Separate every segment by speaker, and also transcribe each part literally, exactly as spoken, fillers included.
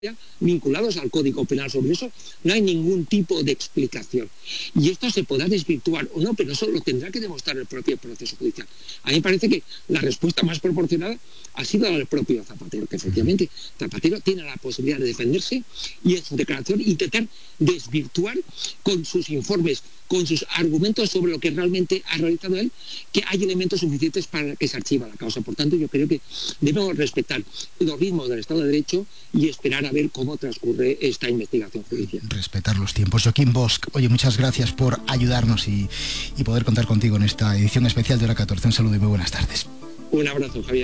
Speaker 1: vinculados al Código Penal. Sobre eso no hay ningún tipo de explicación. Y esto se podrá desvirtuar o no, pero eso lo tendrá que demostrar el propio proceso judicial. A mí me parece que la respuesta más proporcionada ha sido la del propio Zapatero, que efectivamente Zapatero tiene la posibilidad de defenderse y en su declaración intentar desvirtuar con sus informes, con sus argumentos sobre lo que realmente ha realizado él, que hay elementos suficientes para que se archiva la causa. Por tanto, yo creo que debemos respetar los ritmos del Estado de Derecho y esperar a ver cómo transcurre esta investigación judicial.
Speaker 2: Respetar los tiempos. Joaquín Bosch, oye, muchas gracias por ayudarnos y, y poder contar contigo en esta edición especial de Hora catorce. Un saludo y muy buenas tardes.
Speaker 1: Un abrazo, Javier.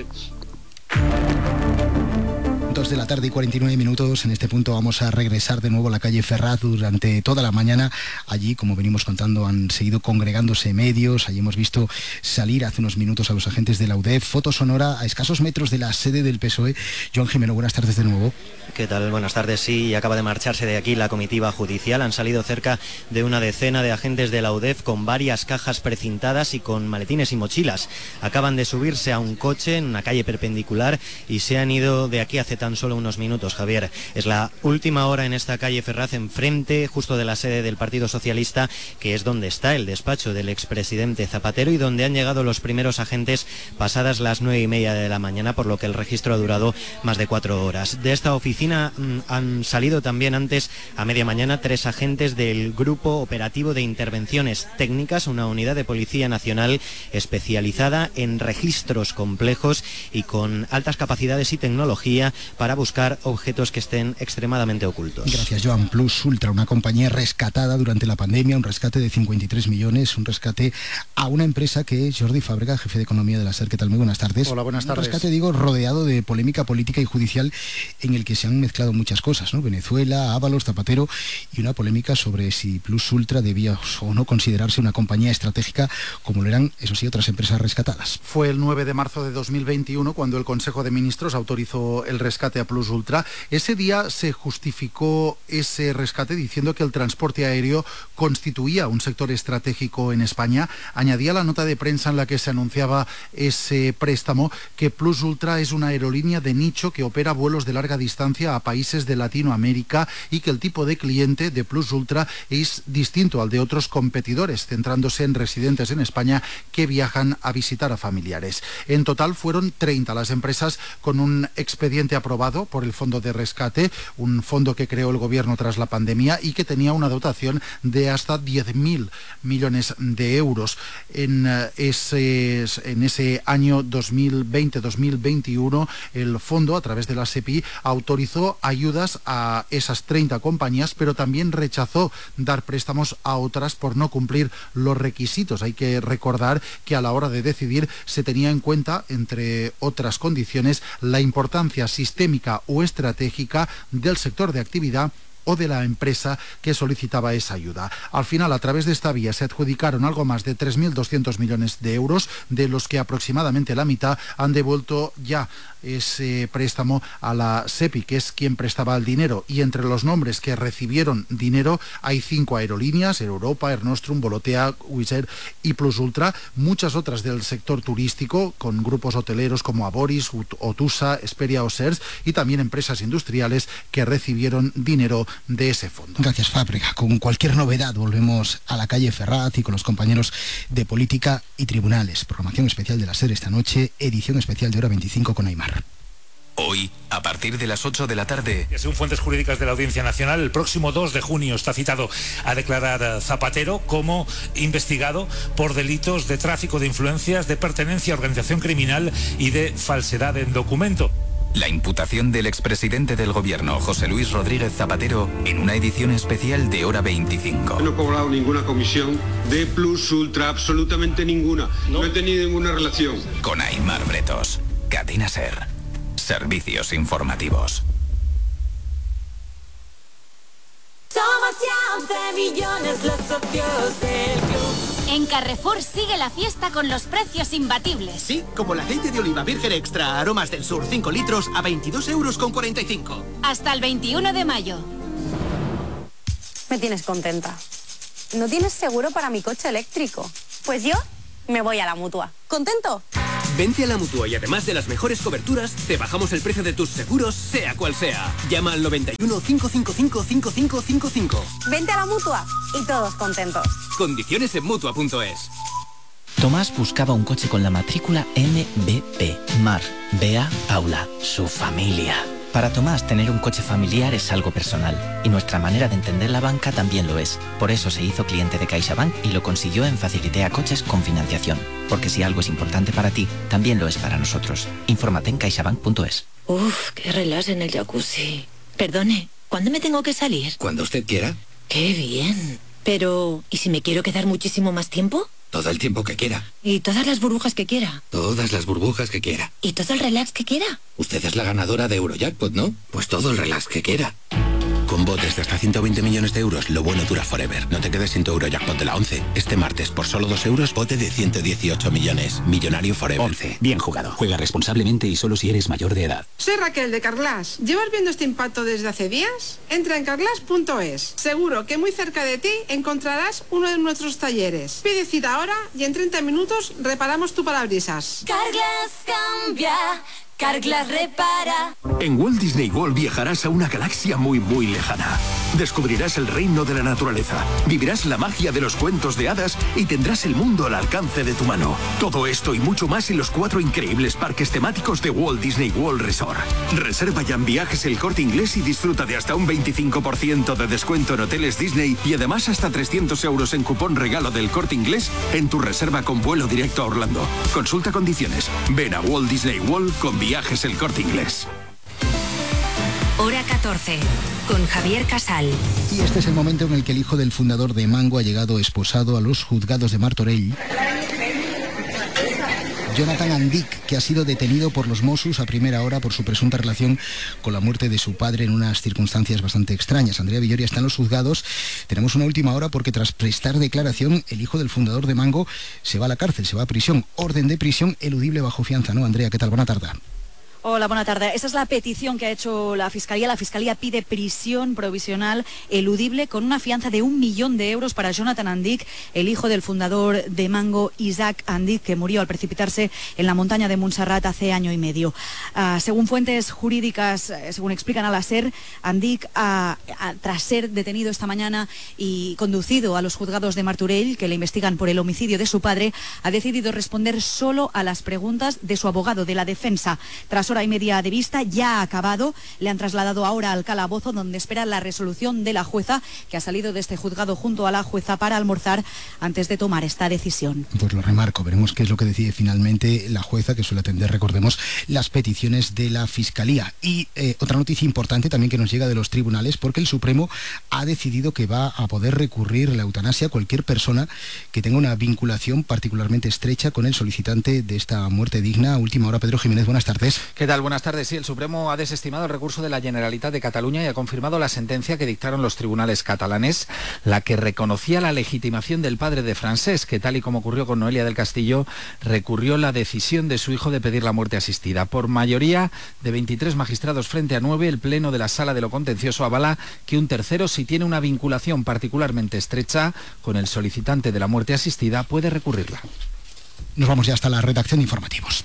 Speaker 2: Dos de la tarde y cuarenta y nueve minutos. En este punto vamos a regresar de nuevo a la calle Ferraz durante toda la mañana. Allí, como venimos contando, han seguido congregándose medios. Allí hemos visto salir hace unos minutos a los agentes de la U D E F. Foto sonora a escasos metros de la sede del P S O E. Joan Jimeno, buenas tardes de nuevo.
Speaker 3: ¿Qué tal? Buenas tardes. Sí, acaba de marcharse de aquí la comitiva judicial. Han salido cerca de una decena de agentes de la U D E F con varias cajas precintadas y con maletines y mochilas. Acaban de subirse a un coche en una calle perpendicular y se han ido de aquí hace tan solo unos minutos, Javier. Es la última hora en esta calle Ferraz, enfrente justo de la sede del Partido Socialista, que es donde está el despacho del expresidente Zapatero y donde han llegado los primeros agentes pasadas las nueve y media de la mañana, por lo que el registro ha durado más de cuatro horas. De esta oficina mmm, han salido también antes, a media mañana, tres agentes del Grupo Operativo de Intervenciones Técnicas, una unidad de Policía Nacional especializada en registros complejos y con altas capacidades y tecnología para buscar objetos que estén extremadamente ocultos.
Speaker 2: Gracias, Joan. Plus Ultra, una compañía rescatada durante la pandemia, un rescate de cincuenta y tres millones, un rescate a una empresa que es Jordi Fàbrega, jefe de Economía de la SER. ¿Qué tal? Muy buenas tardes.
Speaker 4: Hola, buenas tardes.
Speaker 2: Un rescate, digo, rodeado de polémica política y judicial en el que se han mezclado muchas cosas, ¿no? Venezuela, Ábalos, Zapatero y una polémica sobre si Plus Ultra debía o no considerarse una compañía estratégica como lo eran, eso sí, otras empresas rescatadas.
Speaker 4: Fue el nueve de marzo de dos mil veintiuno cuando el Consejo de Ministros autorizó el rescate a Plus Ultra. Ese día se justificó ese rescate diciendo que el transporte aéreo constituía un sector estratégico en España. Añadía la nota de prensa en la que se anunciaba ese préstamo que Plus Ultra es una aerolínea de nicho que opera vuelos de larga distancia a países de Latinoamérica y que el tipo de cliente de Plus Ultra es distinto al de otros competidores, centrándose en residentes en España que viajan a visitar a familiares. En total fueron treinta las empresas con un expediente aprobado por el Fondo de Rescate, un fondo que creó el gobierno tras la pandemia y que tenía una dotación de hasta diez mil millones de euros. En ese, en ese año dos mil veinte dos mil veintiuno, el fondo, a través de la SEPI, autorizó ayudas a esas treinta compañías, pero también rechazó dar préstamos a otras por no cumplir los requisitos. Hay que recordar que a la hora de decidir se tenía en cuenta, entre otras condiciones, la importancia sistémica o estratégica del sector de actividad o de la empresa que solicitaba esa ayuda. Al final, a través de esta vía, se adjudicaron algo más de tres mil doscientos millones de euros, de los que aproximadamente la mitad han devuelto ya ese préstamo a la SEPI, que es quien prestaba el dinero. Y entre los nombres que recibieron dinero hay cinco aerolíneas: Air Europa, Air Nostrum, Volotea, Wizz Air y Plus Ultra, muchas otras del sector turístico, con grupos hoteleros como Aboris, Otusa, Esperia o Sers, y también empresas industriales que recibieron dinero de ese fondo.
Speaker 2: Gracias, Fàbrega. Con cualquier novedad volvemos a la calle Ferraz y con los compañeros de Política y Tribunales. Programación especial de la SER esta noche, edición especial de Hora veinticinco con Aymar.
Speaker 5: Hoy, a partir de las ocho de la tarde...
Speaker 6: Según fuentes jurídicas de la Audiencia Nacional, el próximo dos de junio está citado a declarar Zapatero como investigado por delitos de tráfico de influencias, de pertenencia a organización criminal y de falsedad en documento.
Speaker 5: La imputación del expresidente del gobierno, José Luis Rodríguez Zapatero, en una edición especial de Hora veinticinco.
Speaker 7: No he cobrado ninguna comisión de Plus Ultra, absolutamente ninguna. No, no he tenido ninguna relación.
Speaker 5: Con Aymar Bretos, Cadena SER, Servicios Informativos.
Speaker 8: Somos ya once millones los socios del club.
Speaker 9: En Carrefour sigue la fiesta con los precios imbatibles.
Speaker 10: Sí, como el aceite de oliva virgen extra Aromas del Sur cinco litros a veintidós euros con cuarenta y cinco.
Speaker 9: Hasta el veintiuno de mayo.
Speaker 11: Me tienes contenta. ¿No tienes seguro para mi coche eléctrico? Pues yo me voy a la Mutua. ¿Contento?
Speaker 10: Vente a la Mutua y además de las mejores coberturas, te bajamos el precio de tus seguros, sea cual sea. Llama al noventa y uno, cinco cinco cinco, cinco cinco cinco cinco.
Speaker 11: Vente a la Mutua y todos contentos.
Speaker 10: Condiciones en Mutua punto es.
Speaker 12: Tomás buscaba un coche con la matrícula M B P. Mar, Bea, Paula, su familia. Para Tomás, tener un coche familiar es algo personal, y nuestra manera de entender la banca también lo es. Por eso se hizo cliente de CaixaBank y lo consiguió en Facilitea Coches con financiación. Porque si algo es importante para ti, también lo es para nosotros. Infórmate en caixabank punto es.
Speaker 13: Uf, qué relax en el jacuzzi. Perdone, ¿cuándo me tengo que salir?
Speaker 14: Cuando usted quiera.
Speaker 13: Qué bien. Pero, ¿y si me quiero quedar muchísimo más tiempo?
Speaker 14: Todo el tiempo que quiera.
Speaker 13: ¿Y todas las burbujas que quiera?
Speaker 14: Todas las burbujas que quiera.
Speaker 13: ¿Y todo el relax que quiera?
Speaker 14: Usted es la ganadora de Eurojackpot, ¿no? Pues todo el relax que quiera. Con botes de hasta ciento veinte millones de euros, lo bueno dura forever. No te quedes sin tu Eurojackpot de la once. Este martes, por solo dos euros, bote de ciento dieciocho millones. Millonario forever.
Speaker 15: once. Bien jugado. Juega responsablemente y solo si eres mayor de edad.
Speaker 16: Soy Raquel de Carglass. ¿Llevas viendo este impacto desde hace días? Entra en carglass punto es. Seguro que muy cerca de ti encontrarás uno de nuestros talleres. Pide cita ahora y en treinta minutos reparamos tu parabrisas.
Speaker 9: Carglass cambia. Carglass repara.
Speaker 17: En Walt Disney World viajarás a una galaxia muy muy lejana. Descubrirás el reino de la naturaleza, vivirás la magia de los cuentos de hadas y tendrás el mundo al alcance de tu mano. Todo esto y mucho más en los cuatro increíbles parques temáticos de Walt Disney World Resort. Reserva ya en Viajes El Corte Inglés y disfruta de hasta un veinticinco por ciento de descuento en hoteles Disney y además hasta trescientos euros en cupón regalo del Corte Inglés en tu reserva con vuelo directo a Orlando. Consulta condiciones. Ven a Walt Disney World con Viajes El Corte Inglés.
Speaker 18: Hora catorce, con Javier Casal.
Speaker 2: Y este es el momento en el que el hijo del fundador de Mango ha llegado esposado a los juzgados de Martorell. Jonathan Andic, que ha sido detenido por los Mossos a primera hora por su presunta relación con la muerte de su padre en unas circunstancias bastante extrañas. Andrea Villoria está en los juzgados. Tenemos una última hora porque tras prestar declaración, el hijo del fundador de Mango se va a la cárcel, se va a prisión. Orden de prisión eludible bajo fianza, ¿no? Andrea, ¿qué tal? Buena tarde.
Speaker 19: Hola, buena tarde. Esa es la petición que ha hecho la Fiscalía. La Fiscalía pide prisión provisional eludible con una fianza de un millón de euros para Jonathan Andic, el hijo del fundador de Mango, Isaac Andic, que murió al precipitarse en la montaña de Montserrat hace año y medio. Uh, según fuentes jurídicas, según explican a la SER, Andic, uh, uh, tras ser detenido esta mañana y conducido a los juzgados de Martorell, que le investigan por el homicidio de su padre, ha decidido responder solo a las preguntas de su abogado de la defensa. Tras hora y media de vista, ya ha acabado. Le han trasladado ahora al calabozo, donde espera la resolución de la jueza, que ha salido de este juzgado junto a la jueza para almorzar antes de tomar esta decisión.
Speaker 2: Pues lo remarco, veremos qué es lo que decide finalmente la jueza, que suele atender, recordemos, las peticiones de la Fiscalía. Y eh, otra noticia importante también que nos llega de los tribunales, porque el Supremo ha decidido que va a poder recurrir la eutanasia a cualquier persona que tenga una vinculación particularmente estrecha con el solicitante de esta muerte digna. Última hora, Pedro Jiménez, buenas tardes.
Speaker 20: ¿Qué tal? Buenas tardes. Sí, el Supremo ha desestimado el recurso de la Generalitat de Cataluña y ha confirmado la sentencia que dictaron los tribunales catalanes, la que reconocía la legitimación del padre de Francesc, que tal y como ocurrió con Noelia del Castillo, recurrió la decisión de su hijo de pedir la muerte asistida. Por mayoría de veintitrés magistrados frente a nueve, el Pleno de la Sala de lo Contencioso avala que un tercero, si tiene una vinculación particularmente estrecha con el solicitante de la muerte asistida, puede recurrirla.
Speaker 2: Nos vamos ya hasta la redacción de informativos.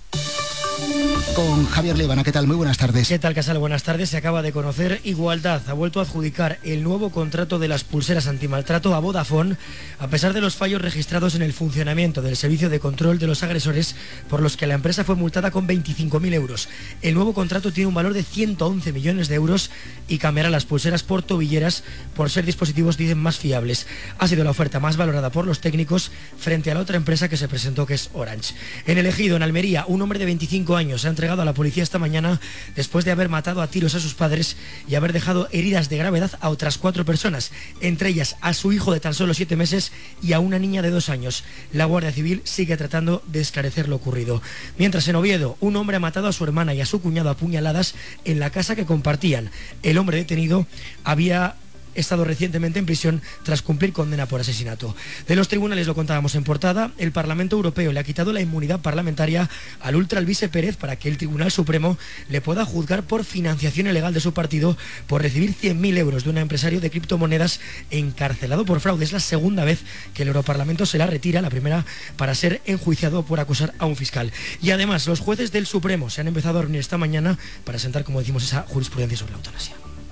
Speaker 2: Con Javier Levana, ¿qué tal? Muy buenas tardes.
Speaker 21: ¿Qué tal, Casal? Buenas tardes. Se acaba de conocer Igualdad. Ha vuelto a adjudicar el nuevo contrato de las pulseras antimaltrato a Vodafone, a pesar de los fallos registrados en el funcionamiento del servicio de control de los agresores, por los que la empresa fue multada con veinticinco mil euros. El nuevo contrato tiene un valor de ciento once millones de euros y cambiará las pulseras por tobilleras por ser dispositivos, dicen, más fiables. Ha sido la oferta más valorada por los técnicos frente a la otra empresa que se presentó, que es Orange. En El Ejido, en Almería, un hombre de veinticinco años se ha entregado a la policía esta mañana después de haber matado a tiros a sus padres y haber dejado heridas de gravedad a otras cuatro personas, entre ellas a su hijo de tan solo siete meses y a una niña de dos años. La Guardia Civil sigue tratando de esclarecer lo ocurrido. Mientras, en Oviedo, un hombre ha matado a su hermana y a su cuñado a puñaladas en la casa que compartían. El hombre detenido había estado recientemente en prisión tras cumplir condena por asesinato. De los tribunales, lo contábamos en portada, el Parlamento Europeo le ha quitado la inmunidad parlamentaria al ultra Alvise Pérez para que el Tribunal Supremo le pueda juzgar por financiación ilegal de su partido por recibir cien mil euros de un empresario de criptomonedas encarcelado por fraude. Es la segunda vez que el Europarlamento se la retira, la primera para ser enjuiciado por acusar a un fiscal. Y además, los jueces del Supremo se han empezado a reunir esta mañana para sentar, como decimos, esa jurisprudencia sobre la eutanasia.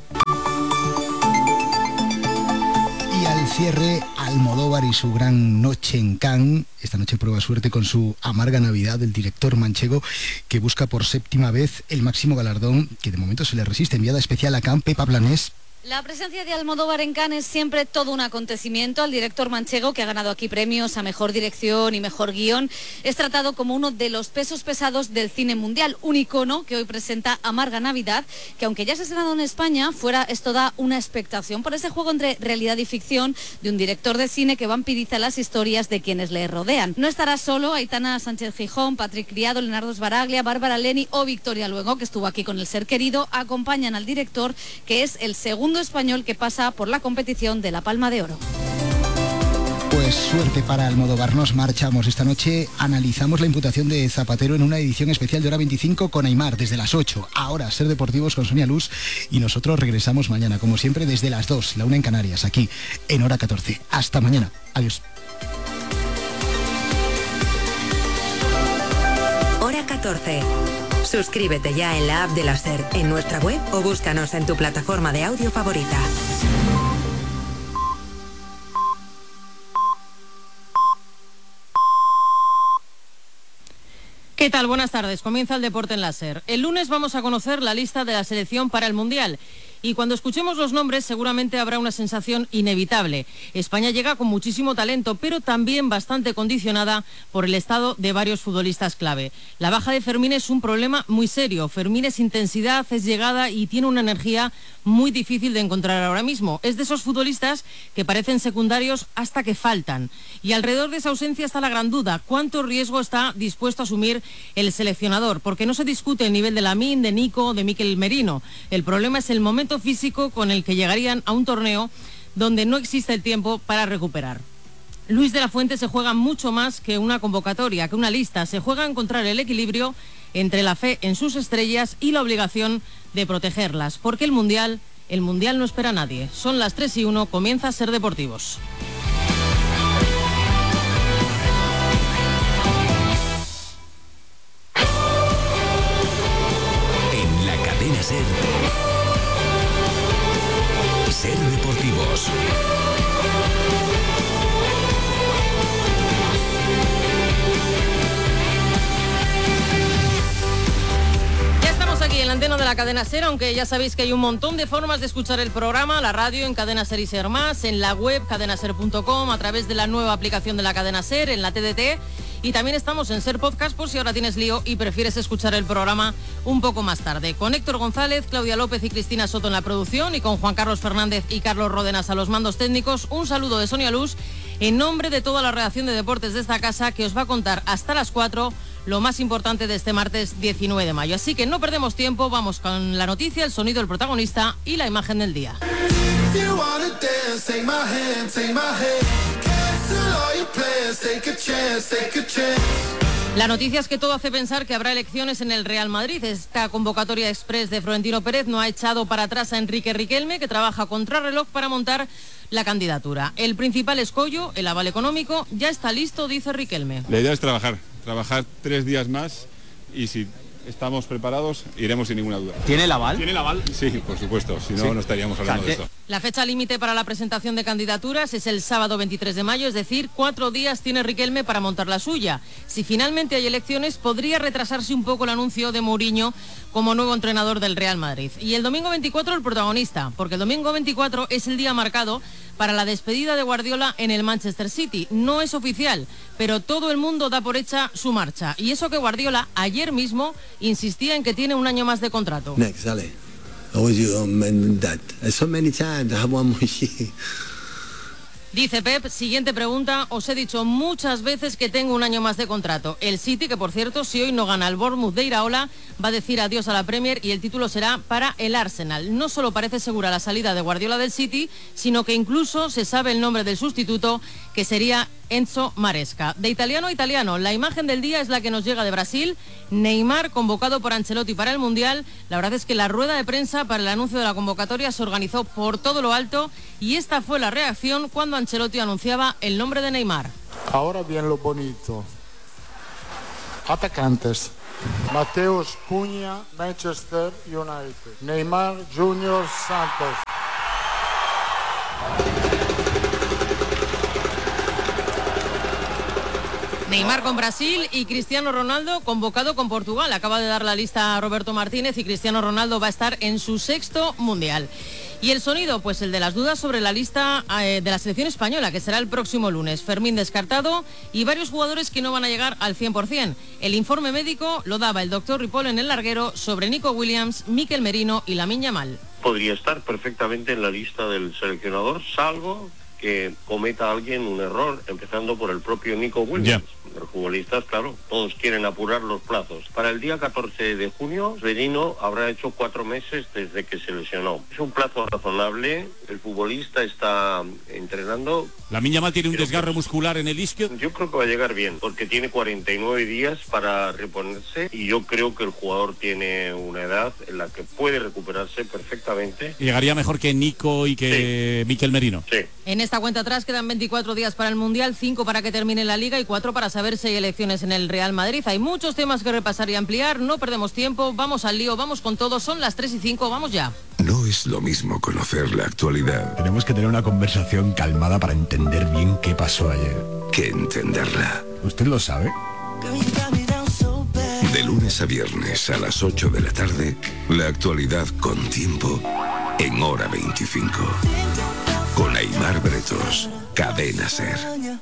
Speaker 2: Y al cierre, Almodóvar y su gran noche en Cannes. Esta noche prueba suerte con su Amarga Navidad, del director manchego, que busca por séptima vez el máximo galardón, que de momento se le resiste. Enviada especial a Cannes, Pepa Planés.
Speaker 1: La presencia de Almodóvar en Cannes es siempre todo un acontecimiento. Al director manchego, que ha ganado aquí premios a mejor dirección y mejor guión, es tratado como uno de los pesos pesados del cine mundial, un icono que hoy presenta Amarga Navidad, que aunque ya se ha estrenado en España, fuera esto da una expectación por ese juego entre realidad y ficción de un director de cine que vampiriza las historias de quienes le rodean. No estará solo Aitana Sánchez Gijón, Patrick Criado, Leonardo Sbaraglia, Bárbara Leni o Victoria Luengo, que estuvo aquí con El ser querido, acompañan al director, que es el segundo español que pasa por la competición de la Palma de Oro.
Speaker 2: Pues suerte para Almodóvar. Nos marchamos. Esta noche analizamos la imputación de Zapatero en una edición especial de Hora veinticinco con Aimar desde las ocho. Ahora Ser Deportivos con Sonia Luz, y nosotros regresamos mañana, como siempre, desde las dos, la una en Canarias, aquí en Hora catorce. Hasta mañana. Adiós.
Speaker 18: Hora catorce. Suscríbete ya en la app de la SER, en nuestra web o búscanos en tu plataforma de audio favorita.
Speaker 22: ¿Qué tal? Buenas tardes. Comienza el deporte en la SER. El lunes vamos a conocer la lista de la selección para el Mundial. Y cuando escuchemos los nombres seguramente habrá una sensación inevitable. España llega con muchísimo talento, pero también bastante condicionada por el estado de varios futbolistas clave. La baja de Fermín es un problema muy serio. Fermín es intensidad, es llegada y tiene una energía muy difícil de encontrar ahora mismo. Es de esos futbolistas que parecen secundarios hasta que faltan. Y alrededor de esa ausencia está la gran duda. ¿Cuánto riesgo está dispuesto a asumir el seleccionador? Porque no se discute el nivel de Lamine, de Nico, de Mikel Merino. El problema es el momento físico con el que llegarían a un torneo donde no existe el tiempo para recuperar. Luis de la Fuente se juega mucho más que una convocatoria, que una lista. Se juega a encontrar el equilibrio entre la fe en sus estrellas y la obligación de protegerlas, porque el Mundial, el Mundial no espera a nadie. Son las tres y uno, comienza a Ser Deportivos.
Speaker 5: En la cadena SER, Ser Deportivos.
Speaker 22: Ya estamos aquí en la antena de la cadena SER, aunque ya sabéis que hay un montón de formas de escuchar el programa, la radio en Cadena SER y SER Más, en la web cadena ser punto com, a través de la nueva aplicación de la cadena SER, en la T D T. Y también estamos en SER Podcast por si ahora tienes lío y prefieres escuchar el programa un poco más tarde. Con Héctor González, Claudia López y Cristina Soto en la producción y con Juan Carlos Fernández y Carlos Ródenas a los mandos técnicos, un saludo de Sonia Luz en nombre de toda la redacción de deportes de esta casa, que os va a contar hasta las cuatro lo más importante de este martes diecinueve de mayo. Así que no perdemos tiempo, vamos con la noticia, el sonido del protagonista y la imagen del día. La noticia es que todo hace pensar que habrá elecciones en el Real Madrid. Esta convocatoria express de Florentino Pérez no ha echado para atrás a Enrique Riquelme, que trabaja contrarreloj para montar la candidatura. El principal escollo, el aval económico, ya está listo, dice Riquelme.
Speaker 23: La idea es trabajar, trabajar tres días más, y si estamos preparados, iremos sin ninguna duda.
Speaker 24: ¿Tiene el aval?
Speaker 23: ¿Tiene el aval? Sí, por supuesto, si no, sí, no estaríamos hablando de esto.
Speaker 22: La fecha límite para la presentación de candidaturas es el sábado veintitrés de mayo, es decir, cuatro días tiene Riquelme para montar la suya. Si finalmente hay elecciones, podría retrasarse un poco el anuncio de Mourinho como nuevo entrenador del Real Madrid. Y el domingo veinticuatro el protagonista, porque el domingo veinticuatro es el día marcado para la despedida de Guardiola en el Manchester City. No es oficial, pero todo el mundo da por hecha su marcha. Y eso que Guardiola ayer mismo insistía en que tiene un año más de contrato.
Speaker 25: Next, Ali. I was you um, and that. So many times I have one more year.
Speaker 22: Dice Pep, siguiente pregunta, os he dicho muchas veces que tengo un año más de contrato. El City, que por cierto, si hoy no gana el Bournemouth de Iraola, va a decir adiós a la Premier y el título será para el Arsenal. No solo parece segura la salida de Guardiola del City, sino que incluso se sabe el nombre del sustituto, que sería Enzo Maresca. De italiano a italiano, la imagen del día es la que nos llega de Brasil. Neymar, convocado por Ancelotti para el Mundial. La verdad es que la rueda de prensa para el anuncio de la convocatoria se organizó por todo lo alto y esta fue la reacción cuando Ancelotti anunciaba el nombre de Neymar.
Speaker 3: Ahora bien lo bonito. Atacantes. Mateus Cunha, Manchester United. Neymar Junior Santos.
Speaker 22: Neymar con Brasil y Cristiano Ronaldo convocado con Portugal. Acaba de dar la lista a Roberto Martínez y Cristiano Ronaldo va a estar en su sexto Mundial. Y el sonido, pues el de las dudas sobre la lista eh, de la selección española, que será el próximo lunes. Fermín descartado y varios jugadores que no van a llegar al cien por ciento. El informe médico lo daba el doctor Ripoll en el larguero sobre Nico Williams, Mikel Merino y Lamine Yamal.
Speaker 4: Podría estar perfectamente en la lista del seleccionador, salvo que cometa alguien un error, empezando por el propio Nico Williams. Yeah. Los futbolistas, claro, todos quieren apurar los plazos. Para el día catorce de junio, Merino habrá hecho cuatro meses desde que se lesionó. Es un plazo razonable, el futbolista está entrenando.
Speaker 6: Lamine Yamal tiene un desgarro que... muscular en el isquio.
Speaker 4: Yo creo que va a llegar bien, porque tiene cuarenta y nueve días para reponerse y yo creo que el jugador tiene una edad en la que puede recuperarse perfectamente.
Speaker 6: Llegaría mejor que Nico y que sí. Mikel Merino.
Speaker 4: Sí.
Speaker 22: En esta cuenta atrás quedan veinticuatro días para el Mundial, cinco para que termine la Liga y cuatro para saber si hay elecciones en el Real Madrid. Hay muchos temas que repasar y ampliar, no perdemos tiempo, vamos al lío, vamos con todo, son las tres y cinco, vamos ya.
Speaker 24: No es lo mismo conocer la actualidad.
Speaker 25: Tenemos que tener una conversación calmada para entender bien qué pasó ayer.
Speaker 24: Que entenderla.
Speaker 25: ¿Usted lo sabe?
Speaker 24: De lunes a viernes a las ocho de la tarde, la actualidad con tiempo en Hora veinticinco. Con Aimar Bretos, Cadena SER.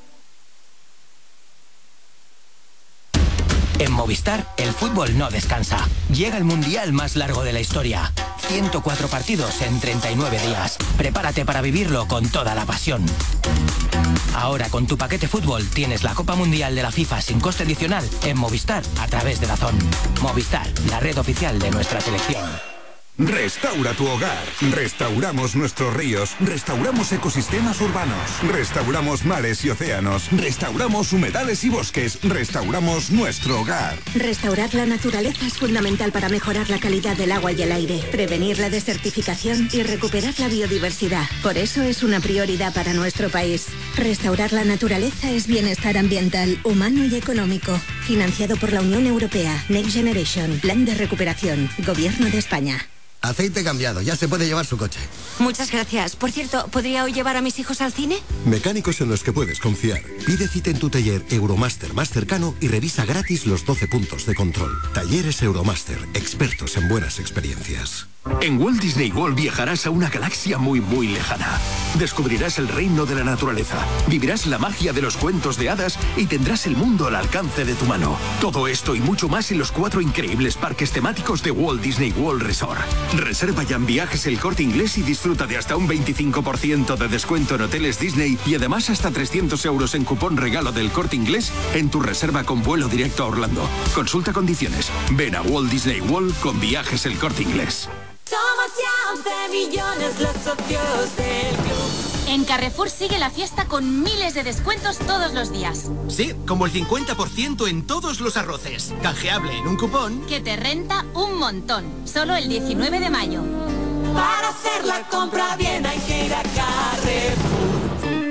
Speaker 26: En Movistar, el fútbol no descansa. Llega el mundial más largo de la historia. ciento cuatro partidos en treinta y nueve días. Prepárate para vivirlo con toda la pasión. Ahora con tu paquete fútbol tienes la Copa Mundial de la FIFA sin coste adicional en Movistar a través de DAZN. Movistar, la red oficial de nuestra selección.
Speaker 27: Restaura tu hogar. Restauramos nuestros ríos. Restauramos ecosistemas urbanos. Restauramos mares y océanos. Restauramos humedales y bosques. Restauramos nuestro hogar.
Speaker 28: Restaurar la naturaleza es fundamental para mejorar la calidad del agua y el aire, prevenir la desertificación y recuperar la biodiversidad. Por eso es una prioridad para nuestro país. Restaurar la naturaleza es bienestar ambiental, humano y económico. Financiado por la Unión Europea. Next Generation. Plan de recuperación. Gobierno de España.
Speaker 29: Aceite cambiado, ya se puede llevar su coche.
Speaker 28: Muchas gracias. Por cierto, ¿podría hoy llevar a mis hijos al cine?
Speaker 29: Mecánicos en los que puedes confiar. Pide cita en tu taller Euromaster más cercano y revisa gratis los doce puntos de control. Talleres Euromaster, expertos en buenas experiencias.
Speaker 17: En Walt Disney World viajarás a una galaxia muy muy lejana. Descubrirás el reino de la naturaleza, vivirás la magia de los cuentos de hadas y tendrás el mundo al alcance de tu mano. Todo esto y mucho más en los cuatro increíbles parques temáticos de Walt Disney World Resort. Reserva ya en Viajes El Corte Inglés y disfruta de hasta un veinticinco por ciento de descuento en hoteles Disney y además hasta trescientos euros en cupón regalo del Corte Inglés en tu reserva con vuelo directo a Orlando. Consulta condiciones. Ven a Walt Disney World con Viajes El Corte Inglés.
Speaker 8: Somos ya once millones los socios del club.
Speaker 9: En Carrefour sigue la fiesta con miles de descuentos todos los días.
Speaker 10: Sí, como el cincuenta por ciento en todos los arroces. Canjeable en un cupón
Speaker 9: que te renta un montón. Solo el diecinueve de mayo.
Speaker 8: Para hacer la compra bien hay que ir a Carrefour.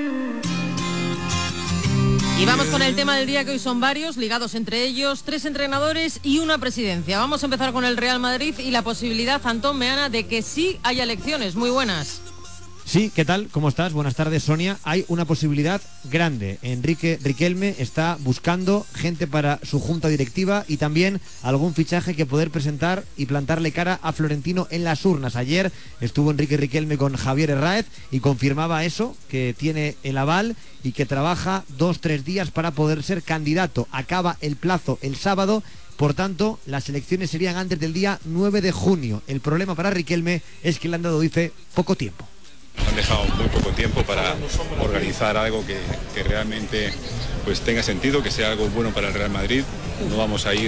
Speaker 22: Y vamos con el tema del día, que hoy son varios, ligados entre ellos, tres entrenadores y una presidencia. Vamos a empezar con el Real Madrid y la posibilidad, Antón Meana, de que sí haya elecciones. Muy buenas.
Speaker 30: Sí, ¿qué tal? ¿Cómo estás? Buenas tardes, Sonia. Hay una posibilidad grande. Enrique Riquelme está buscando gente para su junta directiva y también algún fichaje que poder presentar y plantarle cara a Florentino en las urnas. Ayer estuvo Enrique Riquelme con Javier Herráez y confirmaba eso, que tiene el aval y que trabaja dos, tres días para poder ser candidato. Acaba el plazo el sábado. Por tanto, las elecciones serían antes del día nueve de junio. El problema para Riquelme es que le han dado, dice, poco tiempo.
Speaker 23: dejado muy poco tiempo para organizar algo que, que realmente pues tenga sentido, que sea algo bueno para el Real Madrid. No vamos a ir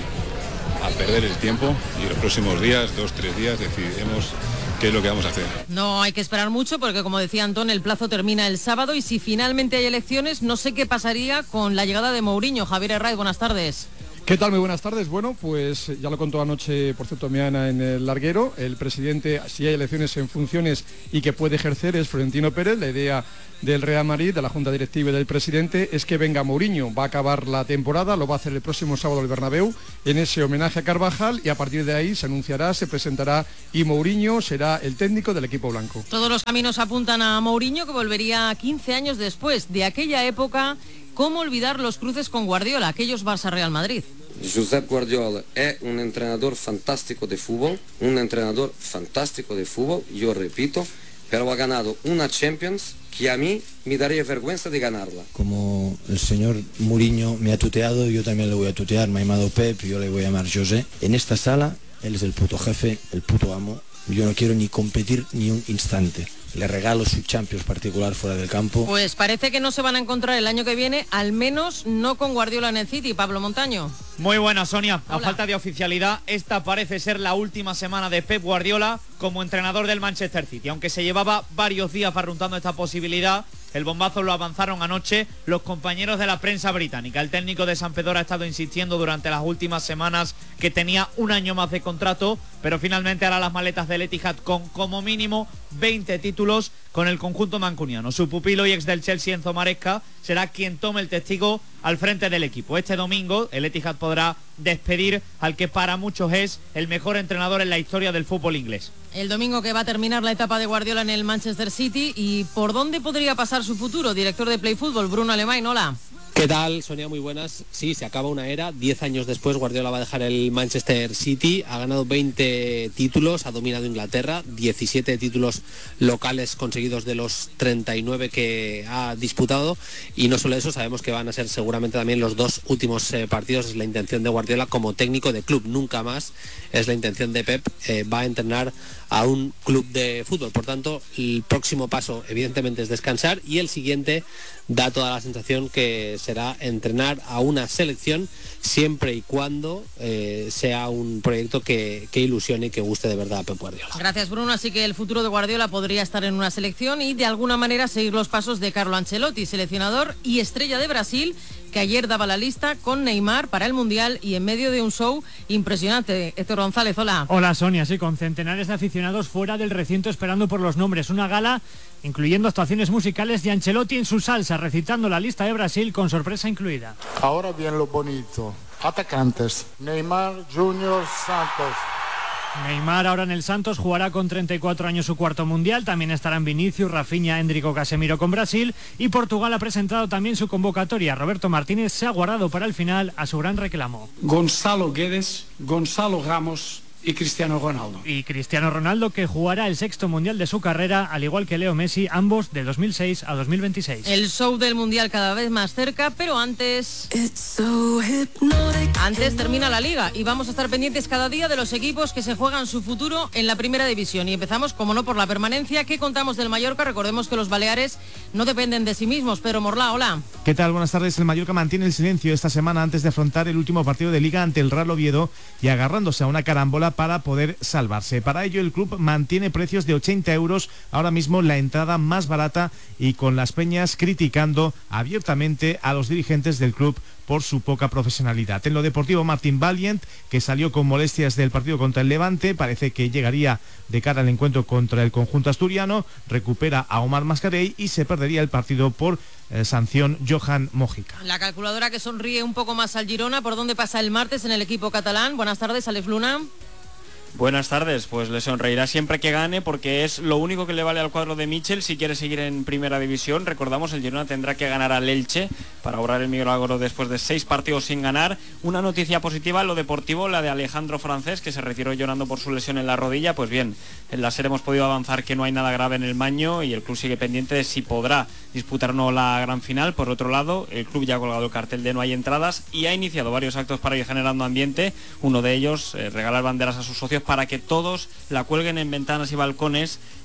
Speaker 23: a perder el tiempo y los próximos días, dos, tres días, decidiremos qué es lo que vamos a hacer.
Speaker 22: No hay que esperar mucho porque, como decía Antón, el plazo termina el sábado y si finalmente hay elecciones, no sé qué pasaría con la llegada de Mourinho. Javier Herraiz, buenas tardes.
Speaker 7: ¿Qué tal? Muy buenas tardes. Bueno, pues ya lo contó anoche, por cierto, Miana en el larguero. El presidente, si hay elecciones en funciones y que puede ejercer, es Florentino Pérez. La idea del Real Madrid, de la Junta Directiva y del presidente, es que venga Mourinho. Va a acabar la temporada, lo va a hacer el próximo sábado en el Bernabéu, en ese homenaje a Carvajal, y a partir de ahí se anunciará, se presentará y Mourinho será el técnico del equipo blanco.
Speaker 22: Todos los caminos apuntan a Mourinho, que volvería quince años después de aquella época. ¿Cómo olvidar los cruces con Guardiola, aquellos Barça-Real Madrid?
Speaker 11: Josep Guardiola es un entrenador fantástico de fútbol, un entrenador fantástico de fútbol, yo repito, pero ha ganado una Champions que a mí me daría vergüenza de ganarla.
Speaker 12: Como el señor Mourinho me ha tuteado, yo también le voy a tutear. Me ha llamado Pep, yo le voy a llamar José. En esta sala, él es el puto jefe, el puto amo. Yo no quiero ni competir ni un instante. Le regalo su Champions particular fuera del campo.
Speaker 22: Pues parece que no se van a encontrar el año que viene, al menos no con Guardiola en el City. Pablo Montaño.
Speaker 13: Muy buena, Sonia. A
Speaker 22: Hola.
Speaker 13: falta de oficialidad, esta parece ser la última semana de Pep Guardiola como entrenador del Manchester City. Aunque se llevaba varios días barruntando esta posibilidad, el bombazo lo avanzaron anoche los compañeros de la prensa británica. El técnico de San Pedro ha estado insistiendo durante las últimas semanas que tenía un año más de contrato, pero finalmente hará las maletas del Etihad con como mínimo veinte títulos con el conjunto mancuniano. Su pupilo y ex del Chelsea, Enzo Maresca, será quien tome el testigo al frente del equipo. Este domingo el Etihad podrá despedir al que para muchos es el mejor entrenador en la historia del fútbol inglés.
Speaker 22: El domingo que va a terminar la etapa de Guardiola en el Manchester City. ¿Y por dónde podría pasar su futuro? Director de Play Fútbol, Bruno Alemán, hola.
Speaker 14: ¿Qué tal, Sonia? Muy buenas. Sí, se acaba una era. Diez años después Guardiola va a dejar el Manchester City. Ha ganado veinte títulos, ha dominado Inglaterra, diecisiete títulos locales conseguidos de los treinta y nueve que ha disputado. Y no solo eso, sabemos que van a ser seguramente también los dos últimos eh, partidos. Es la intención de Guardiola como técnico de club. Nunca más es la intención de Pep. Eh, va a entrenar a un club de fútbol. Por tanto, el próximo paso evidentemente es descansar y el siguiente da toda la sensación que será entrenar a una selección siempre y cuando eh, sea un proyecto que, que ilusione y que guste de verdad a Pep Guardiola.
Speaker 22: Gracias, Bruno. Así que el futuro de Guardiola podría estar en una selección y de alguna manera seguir los pasos de Carlo Ancelotti, seleccionador y estrella de Brasil, que ayer daba la lista con Neymar para el Mundial y en medio de un show impresionante. Héctor González, hola.
Speaker 15: Hola, Sonia, sí, con centenares de aficionados fuera del recinto esperando por los nombres. Una gala incluyendo actuaciones musicales de Ancelotti en su salsa, recitando la lista de Brasil con sorpresa incluida.
Speaker 3: Ahora viene lo bonito. Atacantes. Neymar, Junior, Santos.
Speaker 15: Neymar ahora en el Santos jugará con treinta y cuatro años su cuarto mundial. También estarán Vinicius, Rafinha, Endrick o Casemiro con Brasil. Y Portugal ha presentado también su convocatoria. Roberto Martínez se ha guardado para el final a su gran reclamo.
Speaker 16: Gonzalo Guedes, Gonzalo Ramos y Cristiano Ronaldo.
Speaker 15: Y Cristiano Ronaldo, que jugará el sexto mundial de su carrera, al igual que Leo Messi, ambos de dos mil seis a dos mil veintiséis.
Speaker 22: El show del mundial cada vez más cerca, pero antes... Antes termina la Liga y vamos a estar pendientes cada día de los equipos que se juegan su futuro en la primera división. Y empezamos, como no, por la permanencia. ¿Qué contamos del Mallorca? Recordemos que los baleares no dependen de sí mismos. Pedro Morlá, hola.
Speaker 19: ¿Qué tal? Buenas tardes. El Mallorca mantiene el silencio esta semana antes de afrontar el último partido de Liga ante el Real Oviedo y agarrándose a una carambola para poder salvarse. Para ello el club mantiene precios de ochenta euros, ahora mismo la entrada más barata, y con las peñas criticando abiertamente a los dirigentes del club por su poca profesionalidad. En lo deportivo, Martín Valiant, que salió con molestias del partido contra el Levante, parece que llegaría de cara al encuentro contra el conjunto asturiano, recupera a Omar Mascarell y se perdería el partido por eh, sanción Johan Mojica.
Speaker 22: La calculadora que sonríe un poco más al Girona. ¿Por dónde pasa el martes en el equipo catalán? Buenas tardes, Alex Luna.
Speaker 20: Buenas tardes, pues le sonreirá siempre que gane porque es lo único que le vale al cuadro de Michel si quiere seguir en primera división. Recordamos, el Girona tendrá que ganar al Elche para obrar el milagro después de seis partidos sin ganar. Una noticia positiva en lo deportivo, la de Alejandro Francés, que se retiró llorando por su lesión en la rodilla. Pues bien, en la serie hemos podido avanzar que no hay nada grave en el Maño y el club sigue pendiente de si podrá disputar o no la gran final. Por otro lado, el club ya ha colgado el cartel de no hay entradas y ha iniciado varios actos para ir generando ambiente. Uno de ellos, eh, regalar banderas a sus socios para que todos la cuelguen en ventanas y balcones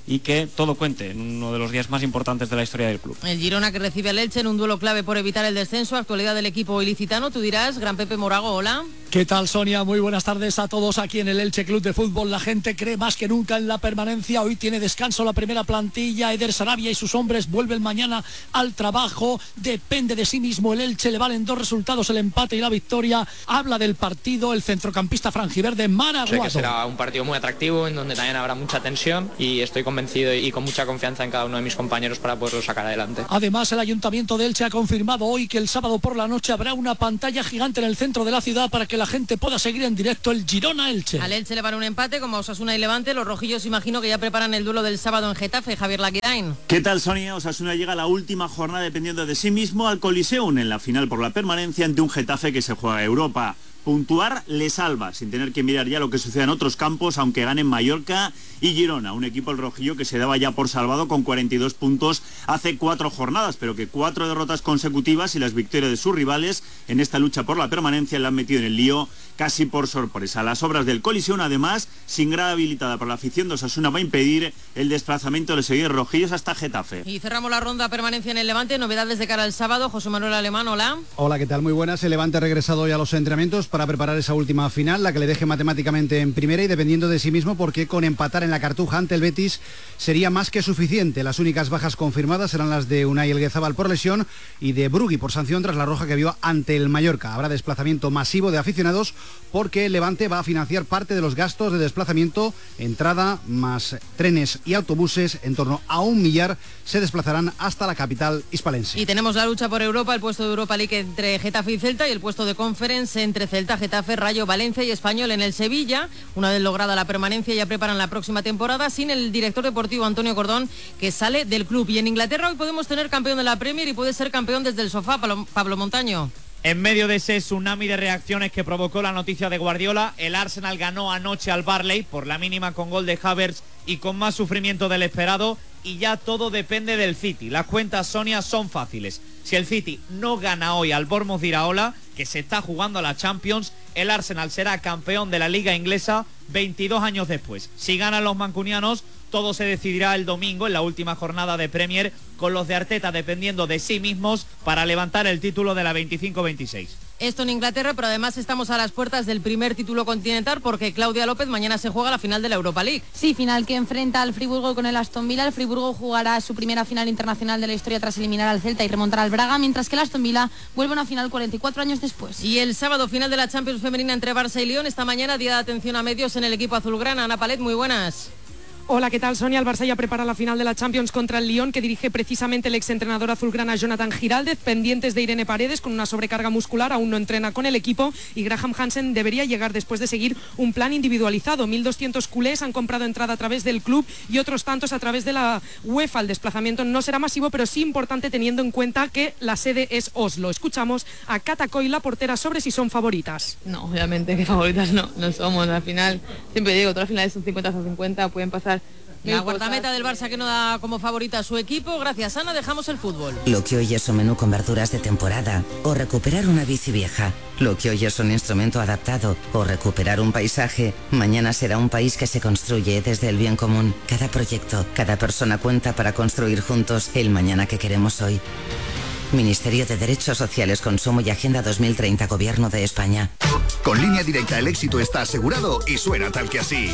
Speaker 20: y que todo cuente en uno de los días más importantes de la historia del club.
Speaker 22: El Girona que recibe al Elche en un duelo clave por evitar el descenso, actualidad del equipo ilicitano. Tú dirás, Gran Pepe Morago, hola.
Speaker 1: ¿Qué tal, Sonia? Muy buenas tardes a todos aquí en el Elche Club de Fútbol. La gente cree más que nunca en la permanencia. Hoy tiene descanso la primera plantilla. Eder Sarabia y sus hombres vuelven mañana al trabajo. Depende de sí mismo el Elche. Le valen dos resultados, el empate y la victoria. Habla del partido el centrocampista franjiverde Mara
Speaker 2: Sé
Speaker 22: Guado.
Speaker 2: que será un partido muy atractivo, en donde también habrá mucha tensión, y estoy convencido y con mucha confianza en cada uno de mis compañeros para poderlo sacar adelante.
Speaker 1: Además, el Ayuntamiento de Elche ha confirmado hoy que el sábado por la noche habrá una pantalla gigante en el centro de la ciudad para que la gente pueda seguir en directo el Girona-Elche.
Speaker 22: Al Elche le van un empate como Osasuna y Levante. Los rojillos imagino que ya preparan el duelo del sábado en Getafe. Javier Laguirain.
Speaker 4: ¿Qué tal, Sonia? Osasuna llega a la última jornada dependiendo de sí mismo al Coliseum en la final por la permanencia ante un Getafe que se juega Europa. Puntuar le salva, sin tener que mirar ya lo que sucede en otros campos, aunque ganen Mallorca y Girona, un equipo el rojillo que se daba ya por salvado con cuarenta y dos puntos hace cuatro jornadas, pero que cuatro derrotas consecutivas y las victorias de sus rivales en esta lucha por la permanencia le han metido en el lío casi por sorpresa. Las obras del Coliseum, además, sin grada habilitada por la afición de Osasuna, va a impedir el desplazamiento de los seguidores rojillos hasta Getafe.
Speaker 22: Y cerramos la ronda permanencia en el Levante. Novedades de cara al sábado. José Manuel Alemán, hola.
Speaker 5: Hola, ¿qué tal? Muy buenas. El Levante ha regresado hoy a los entrenamientos para preparar esa última final, la que le deje matemáticamente en primera y dependiendo de sí mismo, porque con empatar en la Cartuja ante el Betis sería más que suficiente. Las únicas bajas confirmadas serán las de Unai Elguezabal por lesión y de Brugui por sanción tras la roja que vio ante el Mallorca. Habrá desplazamiento masivo de aficionados porque el Levante va a financiar parte de los gastos de desplazamiento, entrada más trenes y autobuses. En torno a un millar se desplazarán hasta la capital hispalense.
Speaker 22: Y tenemos la lucha por Europa, el puesto de Europa League entre Getafe y Celta y el puesto de Conference entre Celta, Getafe, Rayo, Valencia y Español. En el Sevilla, una vez lograda la permanencia, ya preparan la próxima temporada sin el director deportivo Antonio Cordón, que sale del club. Y en Inglaterra hoy podemos tener campeón de la Premier y puede ser campeón desde el sofá. Pablo, Pablo Montaño.
Speaker 13: En medio de ese tsunami de reacciones que provocó la noticia de Guardiola, el Arsenal ganó anoche al Burnley por la mínima con gol de Havertz y con más sufrimiento del esperado, y ya todo depende del City. Las cuentas, Sonia, son fáciles. Si el City no gana hoy al Bournemouth de Iraola, que se está jugando a la Champions, el Arsenal será campeón de la Liga Inglesa veintidós años después. Si ganan los mancunianos, todo se decidirá el domingo en la última jornada de Premier, con los de Arteta dependiendo de sí mismos para levantar el título de la veinticinco veintiséis.
Speaker 22: Esto en Inglaterra, pero además estamos a las puertas del primer título continental porque Claudia López, mañana se juega la final de la Europa League.
Speaker 6: Sí, final que enfrenta al Friburgo con el Aston Villa. El Friburgo jugará su primera final internacional de la historia tras eliminar al Celta y remontar al Braga, mientras que el Aston Villa vuelve a una final cuarenta y cuatro años después.
Speaker 22: Y el sábado, final de la Champions femenina entre Barça y Lyon. Esta mañana, día de atención a medios en el equipo azulgrana. Ana Palet, muy buenas.
Speaker 18: Hola, ¿qué tal, Sonia? El Barça ya prepara la final de la Champions contra el Lyon, que dirige precisamente el exentrenador azulgrana Jonathan Giraldez, pendientes de Irene Paredes con una sobrecarga muscular, aún no entrena con el equipo, y Graham Hansen debería llegar después de seguir un plan individualizado. mil doscientos culés han comprado entrada a través del club y otros tantos a través de la UEFA. El desplazamiento no será masivo, pero sí importante teniendo en cuenta que la sede es Oslo. Escuchamos a Cata Coy, la portera, sobre si son favoritas.
Speaker 21: No, obviamente que favoritas no, no somos. Al final, siempre digo, todas las finales son cincuenta a cincuenta, pueden pasar.
Speaker 22: La guardameta del Barça que no da como favorita a su equipo. Gracias, Ana, dejamos el fútbol.
Speaker 24: Lo que hoy es un menú con verduras de temporada o recuperar una bici vieja. Lo que hoy es un instrumento adaptado o recuperar un paisaje, mañana será un país que se construye desde el bien común. Cada proyecto, cada persona cuenta para construir juntos el mañana que queremos hoy. Ministerio de Derechos Sociales, Consumo y Agenda dos mil treinta, Gobierno de España.
Speaker 25: Con Línea Directa el éxito está asegurado y suena tal que así.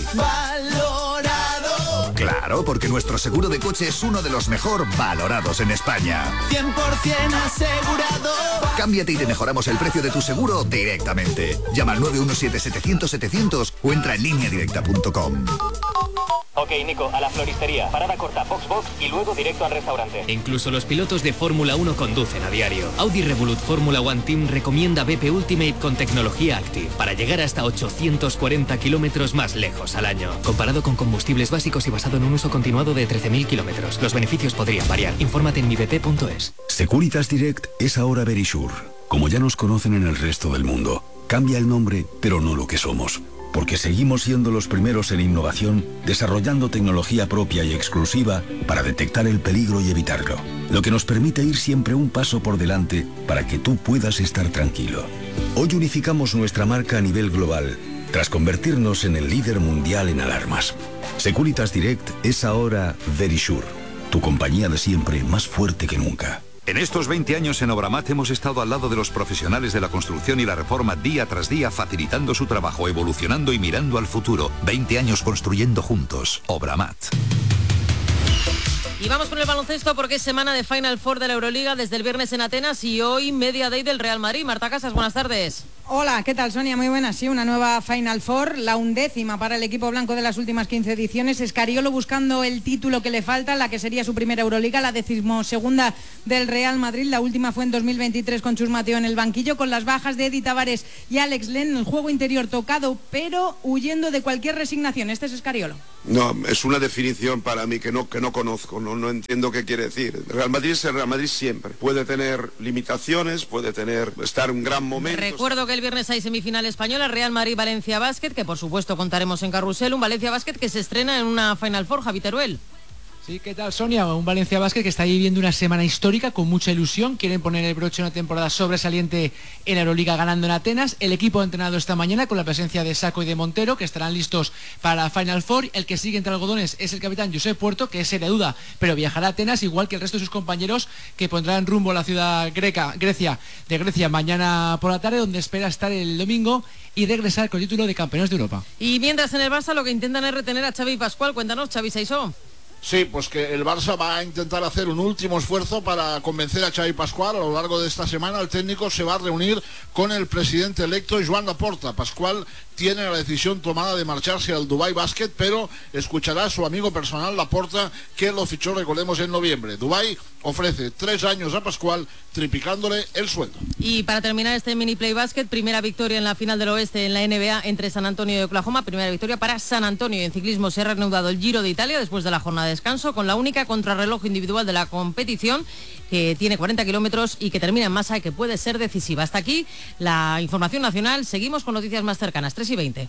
Speaker 26: Valorado.
Speaker 25: Claro, porque nuestro seguro de coche es uno de los mejor valorados en España.
Speaker 26: cien por ciento asegurado.
Speaker 25: Cámbiate y te mejoramos el precio de tu seguro directamente. Llama al nueve uno siete setecientos setecientos o entra en línea directa punto com.
Speaker 31: Ok, Nico, a la floristería. Parada corta, box box y luego directo al restaurante.
Speaker 32: Incluso los pilotos de Fórmula uno conducen a diario. Audi Revolut Fórmula One Team recomienda B P Ultimate con tecnología Active para llegar hasta ochocientos cuarenta kilómetros más lejos al año. Comparado con combustibles básicos y basado en un uso continuado de trece mil kilómetros. Los beneficios podrían variar. Infórmate en mi b p punto es.
Speaker 33: Securitas Direct es ahora Verisure. Como ya nos conocen en el resto del mundo. Cambia el nombre, pero no lo que somos. Porque seguimos siendo los primeros en innovación, desarrollando tecnología propia y exclusiva para detectar el peligro y evitarlo. Lo que nos permite ir siempre un paso por delante para que tú puedas estar tranquilo. Hoy unificamos nuestra marca a nivel global tras convertirnos en el líder mundial en alarmas. Securitas Direct es ahora Verisure, tu compañía de siempre más fuerte que nunca.
Speaker 7: En estos veinte años en Obramat hemos estado al lado de los profesionales de la construcción y la reforma día tras día, facilitando su trabajo, evolucionando y mirando al futuro. veinte años construyendo juntos. Obramat.
Speaker 22: Y vamos con el baloncesto porque es semana de Final Four de la Euroliga desde el viernes en Atenas y hoy media day del Real Madrid. Marta Casas, buenas tardes.
Speaker 8: Hola, ¿qué tal, Sonia? Muy buenas. Sí, una nueva Final Four, la undécima para el equipo blanco de las últimas quince ediciones. Escariolo buscando el título que le falta, la que sería su primera Euroliga, la decimosegunda del Real Madrid. La última fue en dos mil veintitrés con Chus Mateo en el banquillo, con las bajas de Eddie Tavares y Alex Len. El juego interior tocado, pero huyendo de cualquier resignación. Este es Escariolo.
Speaker 9: No, es una definición para mí que no, que no conozco, no, no entiendo qué quiere decir. El Real Madrid es el Real Madrid siempre. Puede tener limitaciones, puede tener estar en un gran momento.
Speaker 22: Recuerdo que el viernes hay semifinal española, Real Madrid-Valencia Basket, que por supuesto contaremos en Carrusel, un Valencia Basket que se estrena en una Final Four, Javi Teruel.
Speaker 10: Sí, ¿qué tal, Sonia? Un Valencia Basket que está viviendo una semana histórica con mucha ilusión. Quieren poner el broche a una temporada sobresaliente en la Euroliga ganando en Atenas. El equipo ha entrenado esta mañana con la presencia de Sacco y de Montero, que estarán listos para Final Four. El que sigue entre algodones es el capitán Josep Puerto, que es seria duda, pero viajará a Atenas, igual que el resto de sus compañeros, que pondrán rumbo a la ciudad greca, Grecia, de Grecia mañana por la tarde, donde espera estar el domingo y regresar con el título de campeones de Europa.
Speaker 22: Y mientras en el Barça lo que intentan es retener a Xavi Pascual. Cuéntanos, Xavi Saisó.
Speaker 3: Sí, pues que el Barça va a intentar hacer un último esfuerzo para convencer a Xavi Pascual. A lo largo de esta semana el técnico se va a reunir con el presidente electo Joan Laporta. Pascual tiene la decisión tomada de marcharse al Dubai Basket, pero escuchará a su amigo personal Laporta, que lo fichó, recordemos, en noviembre. Dubai ofrece tres años a Pascual, triplicándole el sueldo.
Speaker 22: Y para terminar este mini play basket, primera victoria en la final del oeste en la N B A entre San Antonio y Oklahoma, primera victoria para San Antonio. En ciclismo se ha reanudado el Giro de Italia después de la jornada de descanso, con la única contrarreloj individual de la competición, que tiene cuarenta kilómetros y que termina en masa y que puede ser decisiva. Hasta aquí la información nacional. Seguimos con noticias más cercanas, tres y veinte.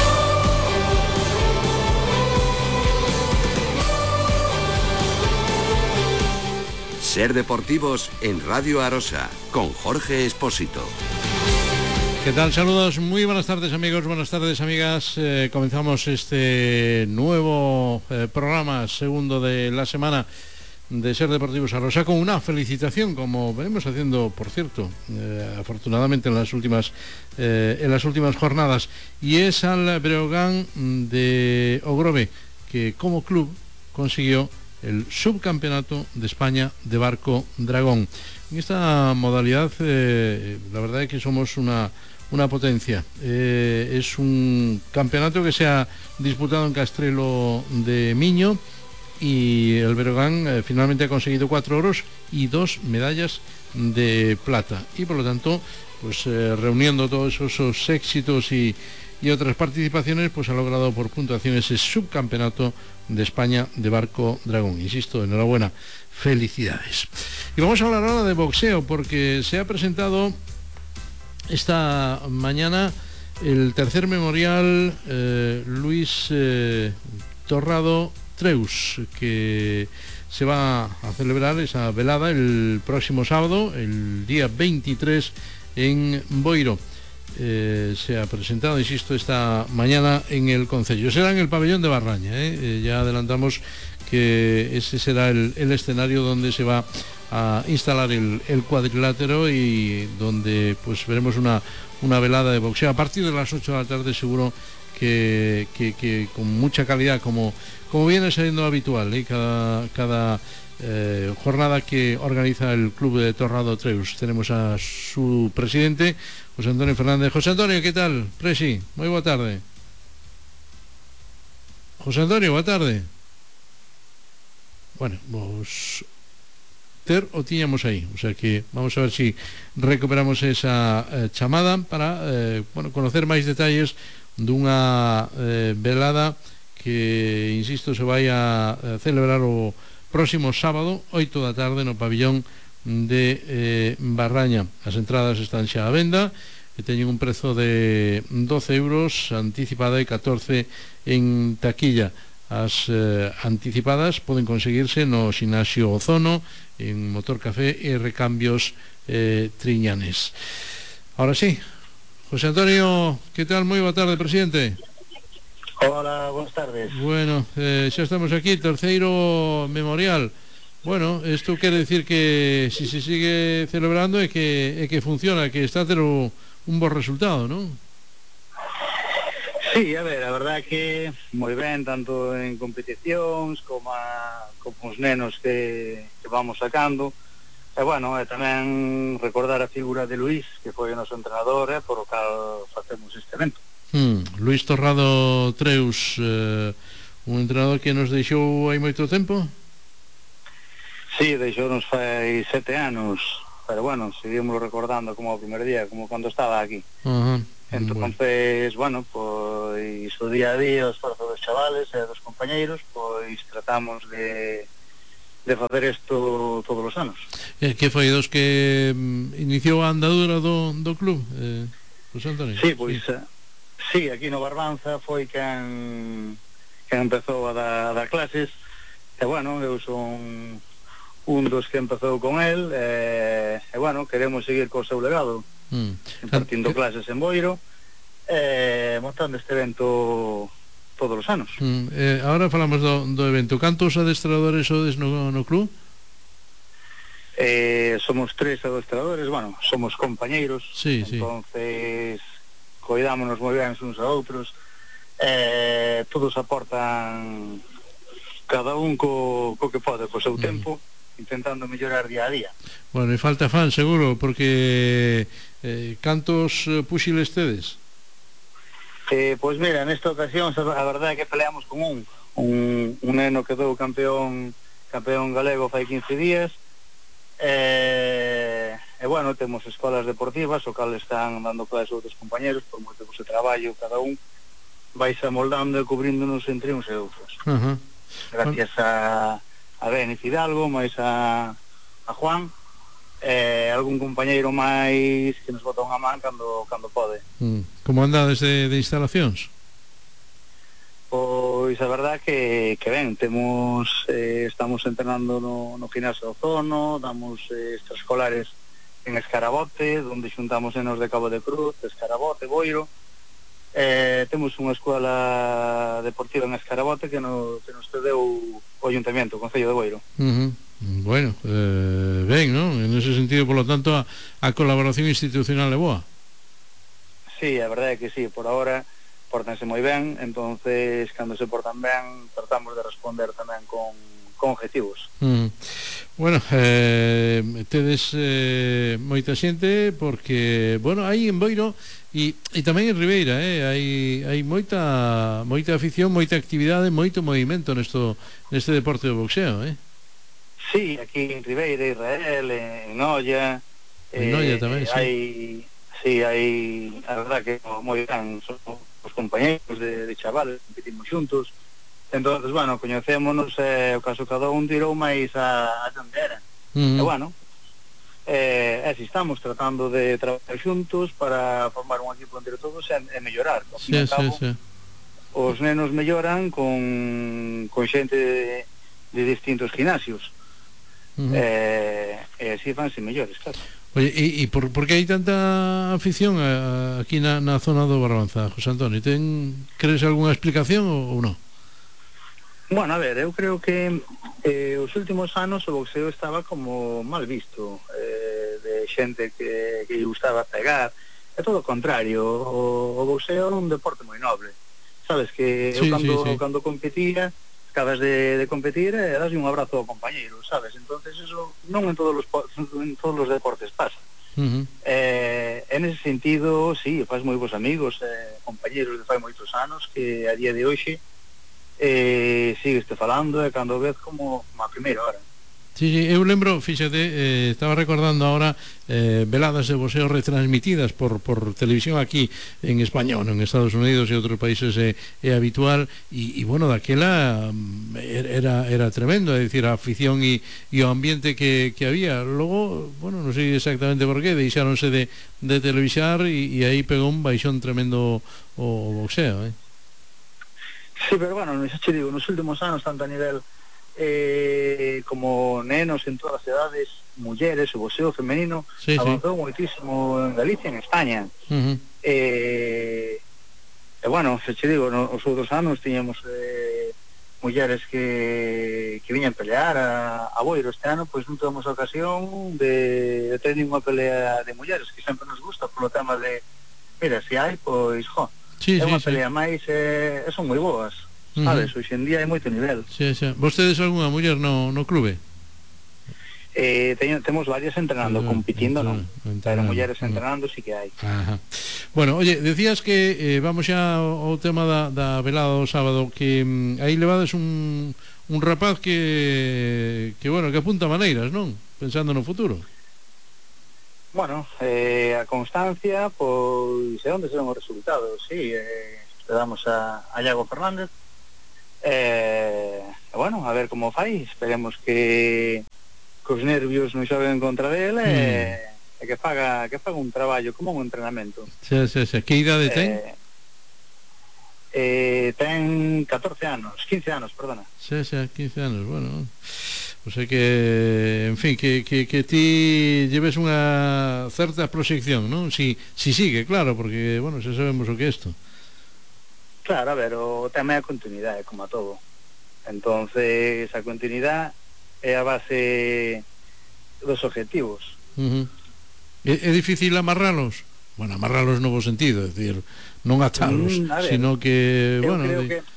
Speaker 11: Ser Deportivos en Radio Arosa, con Jorge Expósito.
Speaker 12: ¿Qué tal? Saludos, muy buenas tardes, amigos, buenas tardes, amigas. Eh, comenzamos este nuevo eh, programa, segundo de la semana de Ser Deportivos Arosa, con una felicitación, como venimos haciendo, por cierto, eh, afortunadamente en las últimas eh, en las últimas jornadas, y es al Breogán de Ogrove, que como club consiguió el subcampeonato de España de barco dragón. En esta modalidad, eh, la verdad es que somos una, una potencia. Eh, es un campeonato que se ha disputado en Castrelo de Miño, y el Breogán eh, finalmente ha conseguido cuatro oros y dos medallas de plata, y por lo tanto, pues eh, reuniendo todos esos, esos éxitos y, y otras participaciones, pues ha logrado por puntuación ese subcampeonato de España de barco dragón. Insisto, enhorabuena, felicidades. Y vamos a hablar ahora de boxeo, porque se ha presentado esta mañana el tercer memorial eh, Luis eh, Torrado Treus, que se va a celebrar esa velada el próximo sábado, el día veintitrés, en Boiro. Eh, se ha presentado, insisto, esta mañana en el concello. Será en el pabellón de Barraña, ¿eh? Eh, ya adelantamos que ese será el, el escenario donde se va a instalar el, el cuadrilátero, y donde pues veremos una, una velada de boxeo a partir de las ocho de la tarde, seguro que, que, que con mucha calidad, como, como viene siendo habitual, ¿eh? cada, cada eh, jornada que organiza el club de Torrado Treus. Tenemos a su presidente, José Antonio Fernández. José Antonio, ¿qué tal? Presi, muy buena tarde. José Antonio, buena tarde. Bueno, vos ter o tiñamos aí, o sea que vamos a ver si recuperamos esa eh, chamada para eh, bueno, conocer máis detalles dunha eh, velada que, insisto, se vai a eh, celebrar o próximo sábado, oito da tarde, no pabellón de eh, Barraña. As entradas están xa á venda e teñen un prezo de doce euros anticipada e catorce en taquilla. As eh, anticipadas poden conseguirse no Xinasio Ozono, en Motor Café e Recambios eh, Triñanes. Ahora sí, José Antonio, ¿qué tal? Muy buena tarde, presidente.
Speaker 1: Hola, buenas tardes.
Speaker 12: Bueno, eh, xa estamos aquí, terceiro memorial. Bueno, isto quere decir que si se sigue celebrando é que, é que funciona, que está a ter un bo resultado, non?
Speaker 1: Sí, a ver, a verdade que moi ben, tanto en competicións como, a, como os nenos que, que vamos sacando. E bueno, e tamén recordar a figura de Luís, que foi o noso entrenador, eh, por o cal facemos este evento.
Speaker 12: Hmm, Luís Torrado Treus, eh, un entrenador que nos deixou hai moito tempo?
Speaker 1: Sí, deixounos fai sete anos, pero bueno, seguimos recordando como o primer día, como cando estaba aquí.
Speaker 12: Uh -huh.
Speaker 1: Entonces, bueno, pois o día a día, o esforzo dos chavales e dos compañeiros, pois tratamos de de facer isto todos os anos.
Speaker 12: Eh, que foi dos que mm, iniciou a andadura do, do club, eh, José Antonio?
Speaker 1: Sí, pois, sí. Uh, sí, aquí no Barbanza foi quen, quen empezou a dar, a dar clases, e bueno, eu son un dos que empezou con el, e, e bueno, queremos seguir co seu legado, mm. impartindo clases en Boiro, e montando este evento todos os anos.
Speaker 12: Mm, eh, ahora falamos do, do evento. Cantos adestradores sodes no, no club?
Speaker 1: Eh, somos tres adestradores, bueno, somos compañeiros,
Speaker 12: sí,
Speaker 1: entonces sí. Coidámonos moi ben uns a outros, eh, todos aportan cada un co, co que pode, co seu mm. tempo, intentando mellorar día a día.
Speaker 12: Bueno, e falta fan, seguro, porque eh, cantos puxiles tedes?
Speaker 1: Eh, pois mira, nesta ocasión a verdade é que peleamos con un un, un neno que dou campeón campeón galego fai quince días, e, e bueno, temos escolas deportivas o cal están dando clases a outros compañeros, por moito que se traballo cada un vais amoldando e cubríndonos entre uns e outros.
Speaker 12: Uh -huh.
Speaker 1: Gracias a a Beni Fidalgo, máis a a Juan, eh, algún compañeiro máis que nos bota unha man cando, cando pode.
Speaker 12: Mm. Como andades de, de instalacións?
Speaker 1: Pois a verdad que, que ben, temos eh, estamos entrenando no, no gimnasio Ozono, damos eh, extraescolares en Escarabote, onde xuntamos nenos de Cabo de Cruz, de Escarabote, Boiro, eh, temos unha escola deportiva en Escarabote que, no, que nos cedeu o Ayuntamiento, o Concello de Boiro.
Speaker 12: Uh -huh. Bueno, eh, ben, non? En ese sentido, por lo tanto, a, a colaboración institucional é boa.
Speaker 1: Sí, a verdade é que sí, por ahora portanse moi ben, entonces cando se portan ben tratamos de responder tamén con, con objetivos.
Speaker 12: Mm. Bueno, eh, tedes eh, moita xente porque, bueno, hai en Boiro e, e tamén en Ribeira, eh, hai, hai moita moita afición, moita actividade, moito movimento nesto, neste deporte do boxeo, eh?
Speaker 1: Sí, aquí en Ribeira, Israel, en Noia,
Speaker 12: en Noia eh, tamén, sí.
Speaker 1: Hai, sí, hai, a verdad que moi ben, somos os compañeros de, de chavales, competimos xuntos, entonces, bueno, coñecémonos, eh, o caso cada un tirou máis a, a donde era, uh -huh. e bueno, eh, así estamos tratando de traballar xuntos para formar un equipo entre todos e, e mellorar, ao fin
Speaker 12: sí,
Speaker 1: e cabo,
Speaker 12: sí, sí.
Speaker 1: Os nenos melloran con, con xente de, de distintos gimnasios. Uh -huh. eh, e así fanse mellores, claro.
Speaker 12: Oye, e, e por, por que hai tanta afición a, a, aquí na, na zona do Barbanza, José Antonio? Ten, crees algunha explicación ou, ou non?
Speaker 1: Bueno, a ver, eu creo que eh, os últimos anos o boxeo estaba como mal visto, eh, de xente que, que gustaba pegar, é todo o contrario, o, o boxeo é un deporte moi noble, sabes que
Speaker 12: sí,
Speaker 1: eu cando,
Speaker 12: sí, sí.
Speaker 1: cando competía acabas de, de competir e das un abrazo ao compañeiro, sabes? Entonces eso non en todos los en todos os deportes pasa. Uh -huh. eh, en ese sentido, sí, faz moi bons amigos, eh, compañeiros de fai moitos anos que a día de hoxe eh, sigueste falando e cando vez como a primeira hora.
Speaker 12: Sí, sí, eu lembro, fíxate, eh, estaba recordando ahora eh, veladas de boxeo retransmitidas por, por televisión aquí en español, en Estados Unidos e outros países é, é habitual e, e bueno, daquela era, era tremendo, é dicir, a afición e, e o ambiente que, que había. Logo, bueno, non sei exactamente por qué, deixáronse de, de televisar e, e aí pegou un baixón tremendo o, o boxeo, eh?
Speaker 1: Sí, pero bueno, xa te digo, nos últimos anos, tanto a nivel eh, como nenos en todas as edades, mulleres, o boxeo femenino sí, avanzou sí. moitísimo en Galicia, en España. Uh -huh. e, e bueno, se che digo, no, os outros anos tiñamos eh, mulleres que, que viñan pelear a, a Boiro. Este ano pois non temos ocasión de, de ter ninguna pelea de mulleres, que sempre nos gusta polo tema de, mira, se hai, pois, jo,
Speaker 12: sí,
Speaker 1: é unha
Speaker 12: sí,
Speaker 1: pelea
Speaker 12: sí.
Speaker 1: máis e, e son moi boas, sabes,
Speaker 12: Uh-huh.
Speaker 1: hoxe en día hai moito nivel.
Speaker 12: Sí, sí. Vostedes algunha muller no, no clube?
Speaker 1: Eh, teño, temos varias entrenando,
Speaker 12: Ah,
Speaker 1: compitindo non,
Speaker 12: entrenando.
Speaker 1: pero mulleres entrenando sí que hai.
Speaker 12: Ajá. Bueno, oye, decías que eh, vamos xa ao, ao tema da, da velada do sábado, que mm, aí levades un, un rapaz que que bueno, que apunta maneiras, non? Pensando no futuro.
Speaker 1: Bueno, eh, a constancia, pois é onde se ven os resultados, sí, eh, le damos a, a Iago Fernández, eh, bueno, a ver como fai, esperemos que cos nervios non xoguen contra dele mm. e, e que faga que faga un traballo como un entrenamento.
Speaker 12: Sí, sí, sí. Que idade ten?
Speaker 1: Eh, eh, ten catorce anos, quince anos, perdona.
Speaker 12: Sí, sí, quince anos, bueno. O sea que, en fin, que, que, que ti lleves unha certa proxección, non? Si, si sigue, claro, porque, bueno, xa sabemos o que é isto.
Speaker 1: Claro, a ver, o tema é a continuidade, como a todo. Entonces, a continuidade é a base dos objetivos.
Speaker 12: Uh-huh. É, é difícil amarralos? Bueno, amarralos no bo sentido, é dicir, non atalos,
Speaker 1: mm, ver,
Speaker 12: sino que,
Speaker 1: eu
Speaker 12: bueno,
Speaker 1: creo
Speaker 12: de...
Speaker 1: que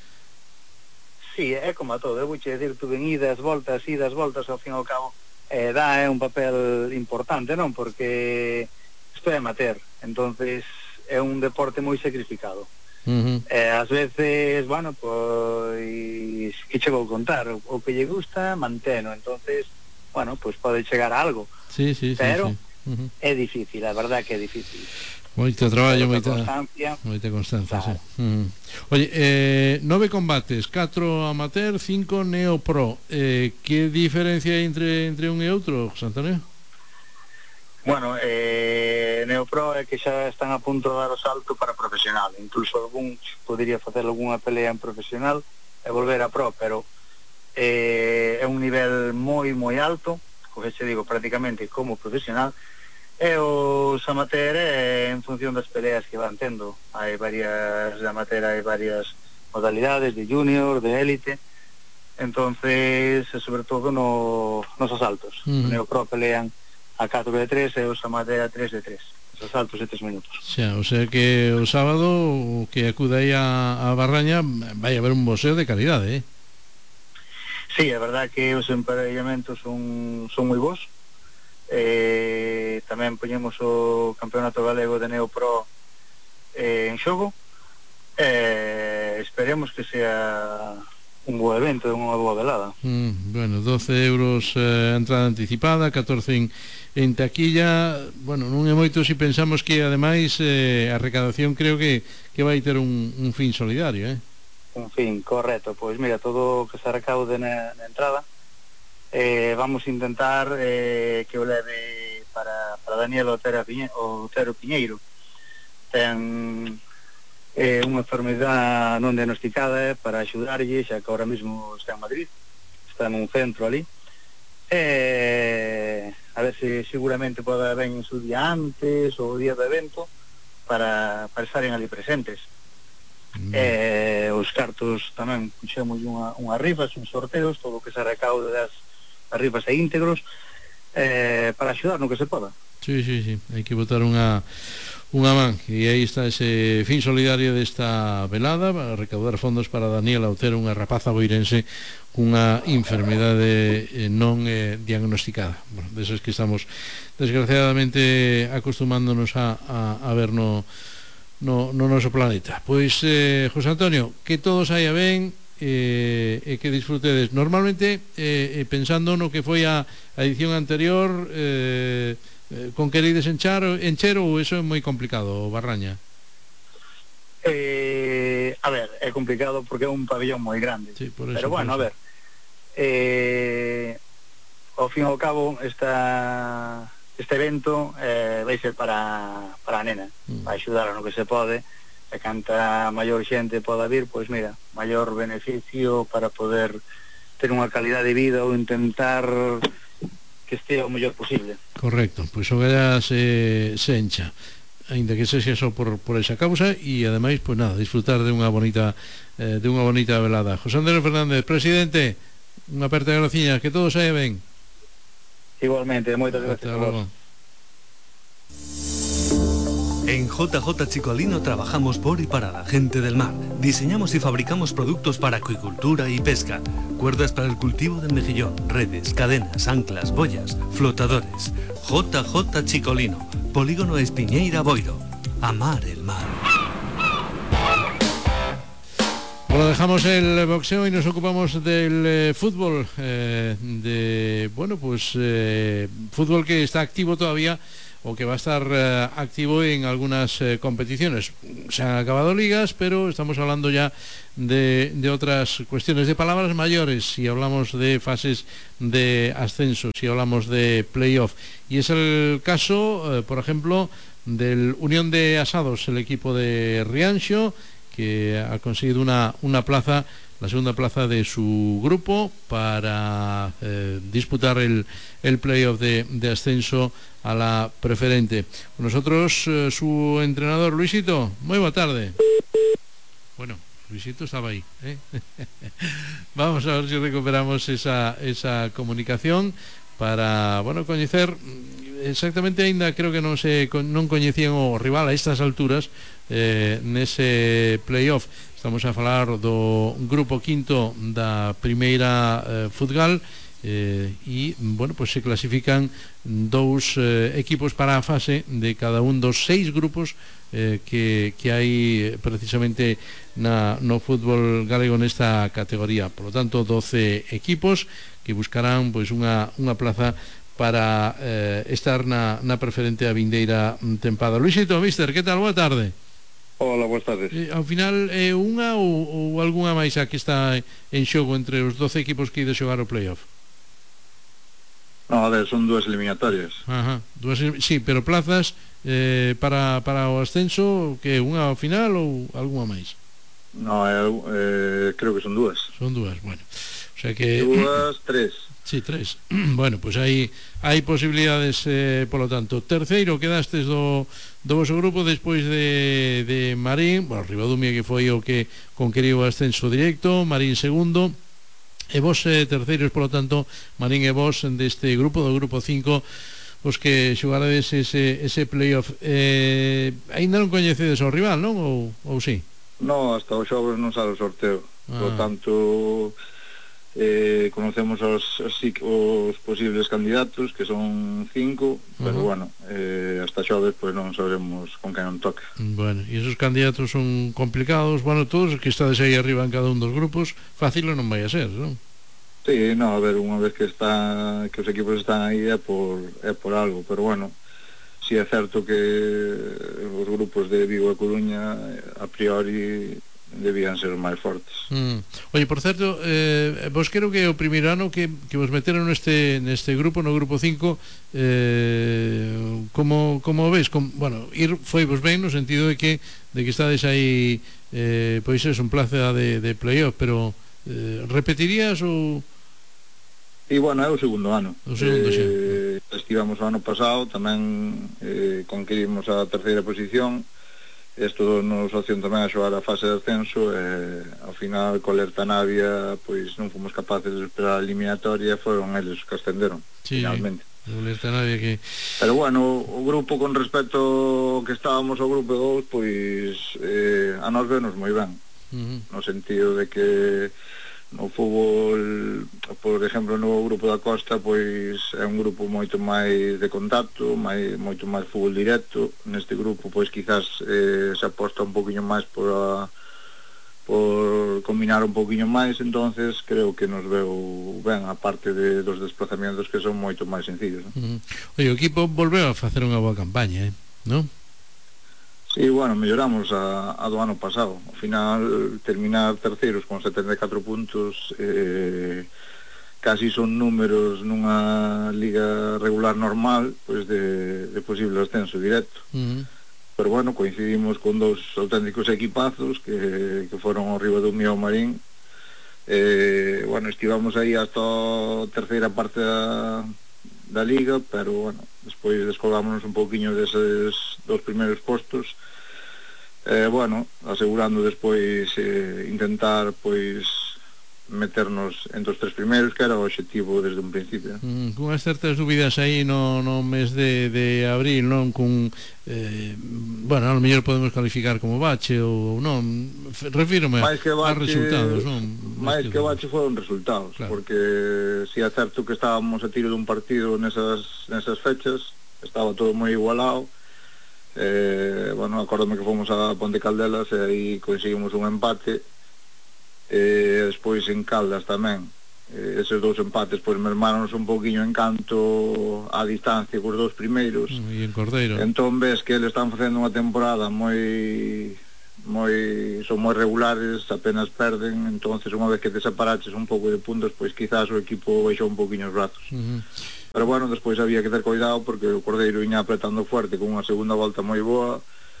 Speaker 1: sí, é como a todo, eu vou che decir, tu ven idas, voltas, idas, voltas, ao fin e ao cabo, eh, dá é un papel importante, non? Porque isto é amateur, entonces é un deporte moi sacrificado.
Speaker 12: Uh-huh.
Speaker 1: Eh, ás veces, bueno, pois que che vou contar, o, o que lle gusta manteno, entonces, bueno, pois pode chegar a algo.
Speaker 12: Sí, sí,
Speaker 1: pero
Speaker 12: sí, sí. Uh-huh.
Speaker 1: É difícil, a verdad que é difícil.
Speaker 12: Moito traballo, moita
Speaker 1: constancia.
Speaker 12: Moita constancia,
Speaker 1: claro.
Speaker 12: sí. Uh-huh. Oye, eh, nove combates, catro amateur, cinco neopro. Eh, que diferencia hai entre entre un e outro, José Antonio?
Speaker 1: Bueno, eh, Neopro é que xa están a punto de dar o salto para profesional, incluso algún podría facer algunha pelea en profesional e volver a pro, pero eh, é un nivel moi moi alto, o que se digo prácticamente como profesional, e os amateur é en función das peleas que van tendo. Hai varias de amateur, hai varias modalidades de junior, de élite, entonces sobre todo no, nos asaltos.
Speaker 12: Uh-huh.
Speaker 1: Neopro pelean a catro de tres e os amateur a tres de tres, os asaltos de tres minutos.
Speaker 12: Xa, o sea que o sábado o que acuda aí a, a Barraña vai haber un boxeo de calidade, eh?
Speaker 1: Sí, é verdad que os emparellamentos son, son moi bons. Eh, tamén poñemos o Campeonato Galego de Neopro eh, en xogo. Eh, esperemos que sea un bo evento, unha boa velada.
Speaker 12: Mm, bueno, doce euros eh, entrada anticipada, catorce en, en taquilla. Bueno, non é moito se pensamos que ademais eh, a recadación creo que, que vai ter un, un fin solidario, eh?
Speaker 1: Un fin, correcto. Pois mira, todo o que se recaude na, na entrada eh, vamos a intentar eh, que o leve para, para Daniel Otero, Piñe, Otero Piñeiro. Ten eh, unha enfermedade non diagnosticada, eh, para axudarlle, xa que ahora mesmo está en Madrid, está nun centro ali, eh, a ver se seguramente pode ben en su día antes ou o día do evento para, para estaren ali presentes. Mm. Eh, os cartos tamén puxemos unha, unha rifas, uns sorteos, todo o que se recaude das, das rifas e íntegros, eh, para axudar no que se poda.
Speaker 12: Sí, sí, sí, hai que botar unha unha man, e aí está ese fin solidario desta velada para recaudar fondos para Daniela Otero, unha rapaza boirense cunha enfermedade eh, non eh, diagnosticada. Bueno, desas que estamos desgraciadamente acostumándonos a, a, a ver no, no, no noso planeta. Pois, eh, José Antonio, que todos saia ben eh, e que disfrutedes. Normalmente, eh, pensando no que foi a, a edición anterior, eh, con queredes enchar, encher ou eso é moi complicado, Barraña?
Speaker 1: Eh, a ver, é complicado porque é un pabellón moi grande,
Speaker 12: sí, por eso,
Speaker 1: pero bueno, a ver, eh, ao fin e ao cabo esta, este evento eh, vai ser para, para a nena, mm. para axudar no que se pode, e canta maior xente poda vir, pois mira, maior beneficio para poder ter unha calidade de vida ou intentar que estea o mellor posible.
Speaker 12: Correcto, pois o galla se, se encha. ainda que sexa só por, por esa causa, e ademais, pois nada, disfrutar de unha bonita eh, de unha bonita velada. José Antonio Fernández, presidente, unha aperta de graciñas, que todo saia ben.
Speaker 1: Igualmente, moitas gracias.
Speaker 12: Hasta luego.
Speaker 2: En J J Chicolino trabajamos por y para la gente del mar. Diseñamos y fabricamos productos para acuicultura y pesca. Cuerdas para el cultivo del mejillón, redes, cadenas, anclas, boyas, flotadores. J J Chicolino, Polígono Espiñeira Boiro. Amar el mar.
Speaker 12: Bueno, dejamos el boxeo y nos ocupamos del eh, fútbol. Eh, de, bueno, pues eh, fútbol que está activo todavía, o que va a estar eh, activo en algunas eh, competiciones. Se han acabado ligas, pero estamos hablando ya de, de otras cuestiones, de palabras mayores, si hablamos de fases de ascenso, si hablamos de playoff. Y es el caso, eh, por ejemplo, del Unión de Asados, el equipo de Rianxo, que ha conseguido una, una plaza, la segunda plaza de su grupo, para eh, disputar el, el playoff de, de ascenso a la preferente. Con nosotros eh, su entrenador, Luisito. Muy buena tarde. Bueno, Luisito estaba ahí, ¿eh? Vamos a ver si recuperamos esa, esa comunicación para, bueno, coñecer exactamente, ainda creo que non se non coñecían o rival a estas alturas eh, nese playoff. Estamos a falar do grupo quinto da primeira eh, Futgal, eh, e, bueno, pues se clasifican dous eh, equipos para a fase de cada un dos seis grupos eh, que, que hai precisamente na, no fútbol galego nesta categoría. Por lo tanto, doce equipos que buscarán pois unha, unha plaza para eh, estar na, na preferente a vindeira tempada. Luisito, mister, que tal? Boa tarde.
Speaker 1: Hola, boas tardes.
Speaker 12: Eh, ao final, é eh, unha ou, ou algunha máis a que está en xogo entre os doce equipos que ide xogar o playoff?
Speaker 1: No, a ver, son dúas eliminatorias.
Speaker 12: Ajá, dúas, sí, pero plazas eh, para, para o ascenso, que unha ao final ou algunha máis?
Speaker 1: No, eh, eh, creo que son dúas.
Speaker 12: Son dúas, bueno. O sea que...
Speaker 1: Dúas, tres.
Speaker 12: Sí, tres. Bueno, pues hai hai posibilidades, eh, polo tanto. Terceiro, quedastes do, do vosso grupo despois de, de Marín, bueno, Ribadumia, que foi o que conqueriu o ascenso directo, Marín segundo, e vos eh, terceiros, polo tanto, Marín e vos deste grupo, do grupo cinco, os que xogarades ese, ese playoff. Eh, ainda non coñecedes ao rival, non? Ou, ou sí?
Speaker 1: No, hasta o xoves non sale o sorteo.
Speaker 12: Ah.
Speaker 1: Por tanto... Eh, conocemos os, os, os posibles candidatos, que son cinco, uh-huh. Pero bueno, eh, hasta xoves pues non sabremos con quen non toca.
Speaker 12: Bueno, e esos candidatos son complicados, bueno, todos os que estades aí arriba en cada un dos grupos, fácil non vai a ser, non?
Speaker 1: Sí, no, a ver, unha vez que está que os equipos están aí é por, é por algo, pero bueno, si é certo que os grupos de Vigo e Coruña a priori debían ser máis fortes.
Speaker 12: Mm. Oye, por certo, eh, vos creo que o primeiro ano que, que vos meteron neste neste grupo, no grupo cinco, eh, como, como ves? Com, bueno, ir foi vos ben no sentido de que de que estades aí eh, pois é un plaza de, de playoff, pero eh, repetirías ou...
Speaker 1: E bueno, é o segundo ano.
Speaker 12: O segundo,
Speaker 1: eh, xa. Estivamos o ano pasado, tamén eh, conquirimos a terceira posición. Isto nos opción tamén a xogar a fase de ascenso, e ao final co Lerta Navia pois non fomos capaces de esperar a eliminatoria, foron eles que ascenderon, sí, finalmente.
Speaker 12: O Lerta Navia que...
Speaker 1: Pero bueno, o grupo con respecto que estábamos ao grupo dous, pois eh, a nos venos moi ben, uh-huh. No sentido de que no fútbol, por exemplo, no grupo da Costa, pois é un grupo moito máis de contacto, máis, moito máis fútbol directo. Neste grupo, pois quizás eh, se aposta un poquinho máis por a, por combinar un poquinho máis, entonces creo que nos veo ben, a parte de, dos desplazamientos que son moito máis sencillos, ¿no?
Speaker 12: Uh-huh. Oye, o equipo volveu a facer unha boa campaña, eh? Non?
Speaker 1: Sí, bueno, melloramos a, a do ano pasado. Ao final, terminar terceiros con setenta e catro puntos eh, casi son números nunha liga regular normal, pois de, de posible ascenso directo. Uh-huh. Pero bueno, coincidimos con dous auténticos equipazos que, que foron o Ribadumia e o Marín. Eh, bueno, estivamos aí hasta a terceira parte da, da liga, pero bueno, despois descolgámonos un pouquiño deses dos primeiros postos, eh, bueno, asegurando despois eh, intentar pois meternos entre os tres primeiros, que era o obxectivo desde un principio.
Speaker 12: Mm, cunhas certas dúbidas aí no, no mes de, de abril, non? Cun, eh, bueno, a lo mellor podemos calificar como bache ou non, refírome a resultados, non?
Speaker 1: máis que bache foron resultados, claro. Porque si é certo que estábamos a tiro dun partido nesas, nesas fechas, estaba todo moi igualado. Eh, bueno, acórdame que fomos a Ponte Caldelas e aí conseguimos un empate, e despois en Caldas tamén. E eses dous empates pois mermaronos un pouquiño en canto a distancia cos dous primeiros.
Speaker 12: Mm, e en Cordeiro.
Speaker 1: Entón ves que eles están facendo unha temporada moi moi son moi regulares, apenas perden, entonces unha vez que te separaches un pouco de puntos, pois quizás o equipo baixou un pouquiño os brazos. Uh-huh. Pero bueno, despois había que ter cuidado porque o Cordeiro iña apretando fuerte con unha segunda volta moi boa.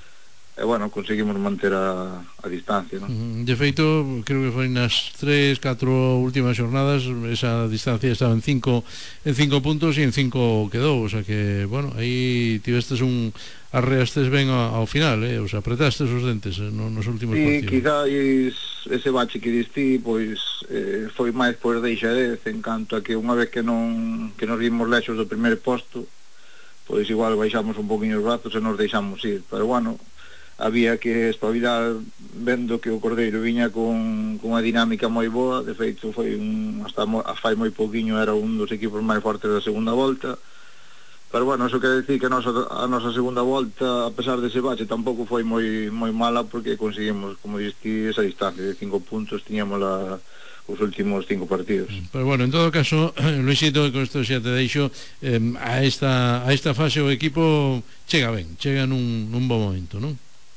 Speaker 1: E bueno, conseguimos manter a, a distancia, non?
Speaker 12: De feito, creo que foi nas tres, catro últimas xornadas esa distancia estaba en cinco en cinco puntos e en cinco quedou, o sea que, bueno, aí tivestes un arreastes ben ao, ao final, eh? O sea, apretastes os dentes eh, no, nos últimos
Speaker 1: sí,
Speaker 12: partidos.
Speaker 1: Sí, quizás ese bache que distí, pois eh, foi máis por deixadez, en canto a que unha vez que non que nos vimos lexos do primeiro posto, pois igual baixamos un poquinho os brazos e nos deixamos ir, pero bueno, había que espabilar vendo que o Cordeiro viña con, con unha dinámica moi boa. De feito foi un, hasta mo, fai moi pouquiño era un dos equipos máis fortes da segunda volta, pero bueno, eso quere decir que a nosa, a nosa segunda volta, a pesar dese bache, tampouco foi moi moi mala, porque conseguimos, como diste, esa distancia de cinco puntos, tiñamos la, os últimos cinco partidos.
Speaker 12: Pero bueno, en todo caso, Luisito, con isto xa te deixo, eh, a, esta, a esta fase o equipo chega ben, chega nun, nun bo momento, non?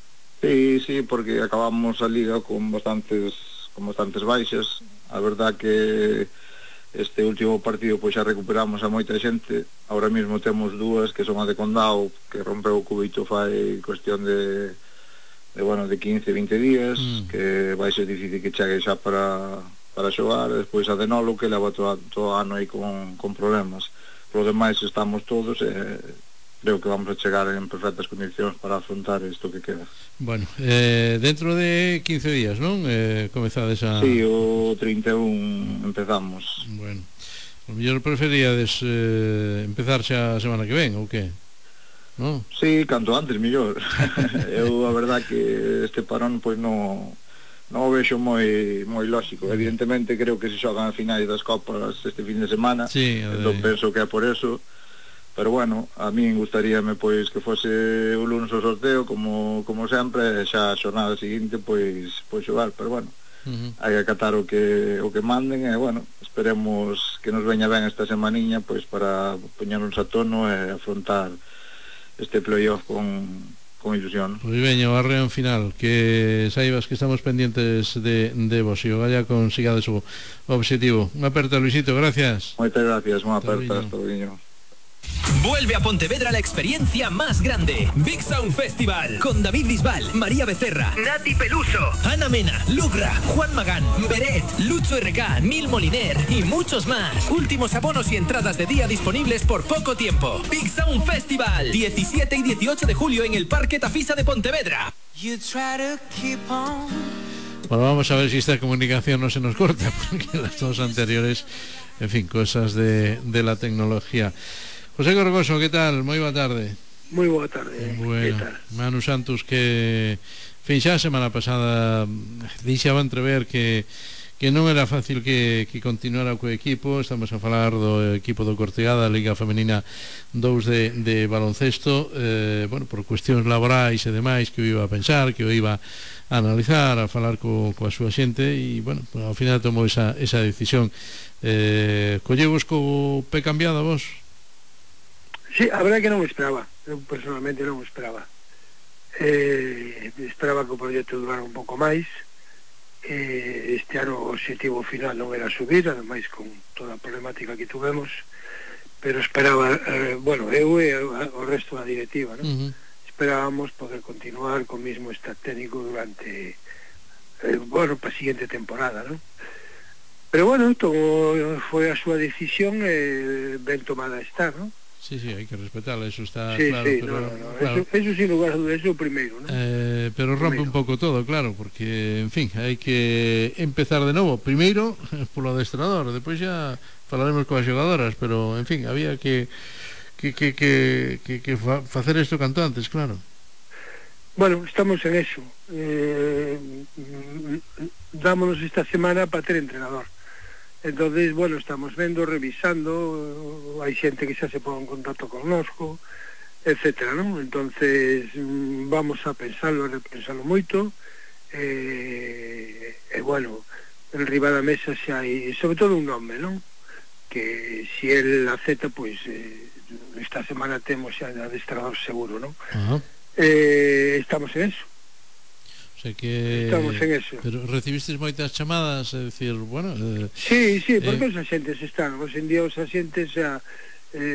Speaker 1: Sí, sí, porque acabamos a liga con bastantes con bastantes baixas. A verdad que este último partido pois xa recuperamos a moita xente. Ahora mesmo temos dúas que son a de Condao, que rompeu o cubito fai cuestión de de bueno, de quince, vinte días, mm. que vai ser difícil que chegue xa para para xogar. Despois a de Nolo, que leva todo, todo ano aí con, con problemas. Por lo demais estamos todos e eh, creo que vamos a chegar en perfectas condicións para afrontar isto que queda.
Speaker 12: Bueno, eh, dentro de quince días, non? Eh, comezades a...
Speaker 1: Sí, o trinta e un empezamos.
Speaker 12: Bueno, o mellor preferíades eh, empezar xa a semana que ven, ou que? No?
Speaker 1: Sí, canto antes, mellor. Eu, a verdad que este parón, pois, non non o vexo moi moi lógico. Evidentemente, creo que se xogan a finais das copas este fin de semana,
Speaker 12: sí,
Speaker 1: entón penso que é por eso. Pero bueno, a min gustaríame pois que fose o lunes o sorteo como como sempre, xa a xornada seguinte pois pois xogar, pero bueno, uh-huh. hai que acatar o que o que manden e bueno, esperemos que nos veña ben esta semaniña pois para poñernos a tono e afrontar este playoff con con ilusión.
Speaker 12: Pois veña, o arreón final, que saibas que estamos pendientes de, de vos e o Galla consigades o obxectivo. Unha aperta, Luisito, gracias.
Speaker 1: Moitas gracias, unha aperta, hasta luego.
Speaker 4: Vuelve a Pontevedra la experiencia más grande. Big Sound Festival. Con David Bisbal, María Becerra, Nati Peluso, Ana Mena, Lugra, Juan Magán, Beret, Lucho R K, Nil Moliner y muchos más. Últimos abonos y entradas de día disponibles por poco tiempo. Big Sound Festival. diecisiete y dieciocho de julio en el Parque Tafisa de Pontevedra.
Speaker 12: Bueno, vamos a ver si esta comunicación no se nos corta, porque las dos anteriores, en fin, cosas de, de la tecnología. José Corgoso, ¿qué tal? Moi boa tarde.
Speaker 5: Moi boa tarde.
Speaker 12: Bueno,
Speaker 5: que tal?
Speaker 12: Manu Santos, que fin, xa a semana pasada deixaba entrever que que non era fácil que, que continuara co equipo. Estamos a falar do equipo do Cortegada, Liga Femenina dous de, de baloncesto, eh, bueno, por cuestións laborais e demais, que o iba a pensar, que o iba a analizar, a falar co, coa súa xente, e bueno, ao final tomou esa, esa decisión. Eh, collevos co pé cambiado a vos?
Speaker 5: Sí, a verdade que non me esperaba. Eu personalmente non me esperaba. Eh, esperaba que o proxecto durara un pouco máis. Eh, este ano o objetivo final non era subir, ademais con toda a problemática que tuvemos, pero esperaba, eh, bueno, eu e o resto da directiva, ¿no? Uh-huh. Esperábamos poder continuar co mismo staff técnico durante, eh, bueno, para a siguiente temporada, ¿no? Pero bueno, como foi a súa decisión, eh, ben tomada está, ¿no?
Speaker 12: Sí, sí, hai que respetarla, eso está
Speaker 5: sí,
Speaker 12: claro.
Speaker 5: Sí,
Speaker 12: pero,
Speaker 5: no, no, no.
Speaker 12: Claro.
Speaker 5: Eso, eso sin lugar a dudas, eso primeiro, ¿no?
Speaker 12: Eh, pero rompe
Speaker 5: Primeiro.
Speaker 12: un pouco todo, claro, porque, en fin, hai que empezar de novo. Primeiro, polo adestrador, depois xa falaremos coas xogadoras, pero, en fin, había que que, que, que, que, que fa, facer isto canto antes, claro.
Speaker 5: Bueno, estamos en eso. Eh, dámonos esta semana para ter entrenador. Entonces, bueno, estamos vendo, revisando, hai xente que xa se pon en contacto connosco, etcétera, ¿no? Entonces, vamos a pensarlo, a repensarlo moito, e, eh, eh, bueno, en riba da mesa xa hai, sobre todo un nome, ¿no? Que si él acepta, pues, eh, esta semana temos xa adestrador seguro, ¿no?
Speaker 12: Ajá.
Speaker 5: Eh, estamos en eso.
Speaker 12: O sea que...
Speaker 5: Estamos en eso.
Speaker 12: Pero recibistes moitas chamadas, é dicir, bueno... Eh,
Speaker 5: sí, sí, porque
Speaker 12: eh...
Speaker 5: os axentes están, os en día os axentes xa,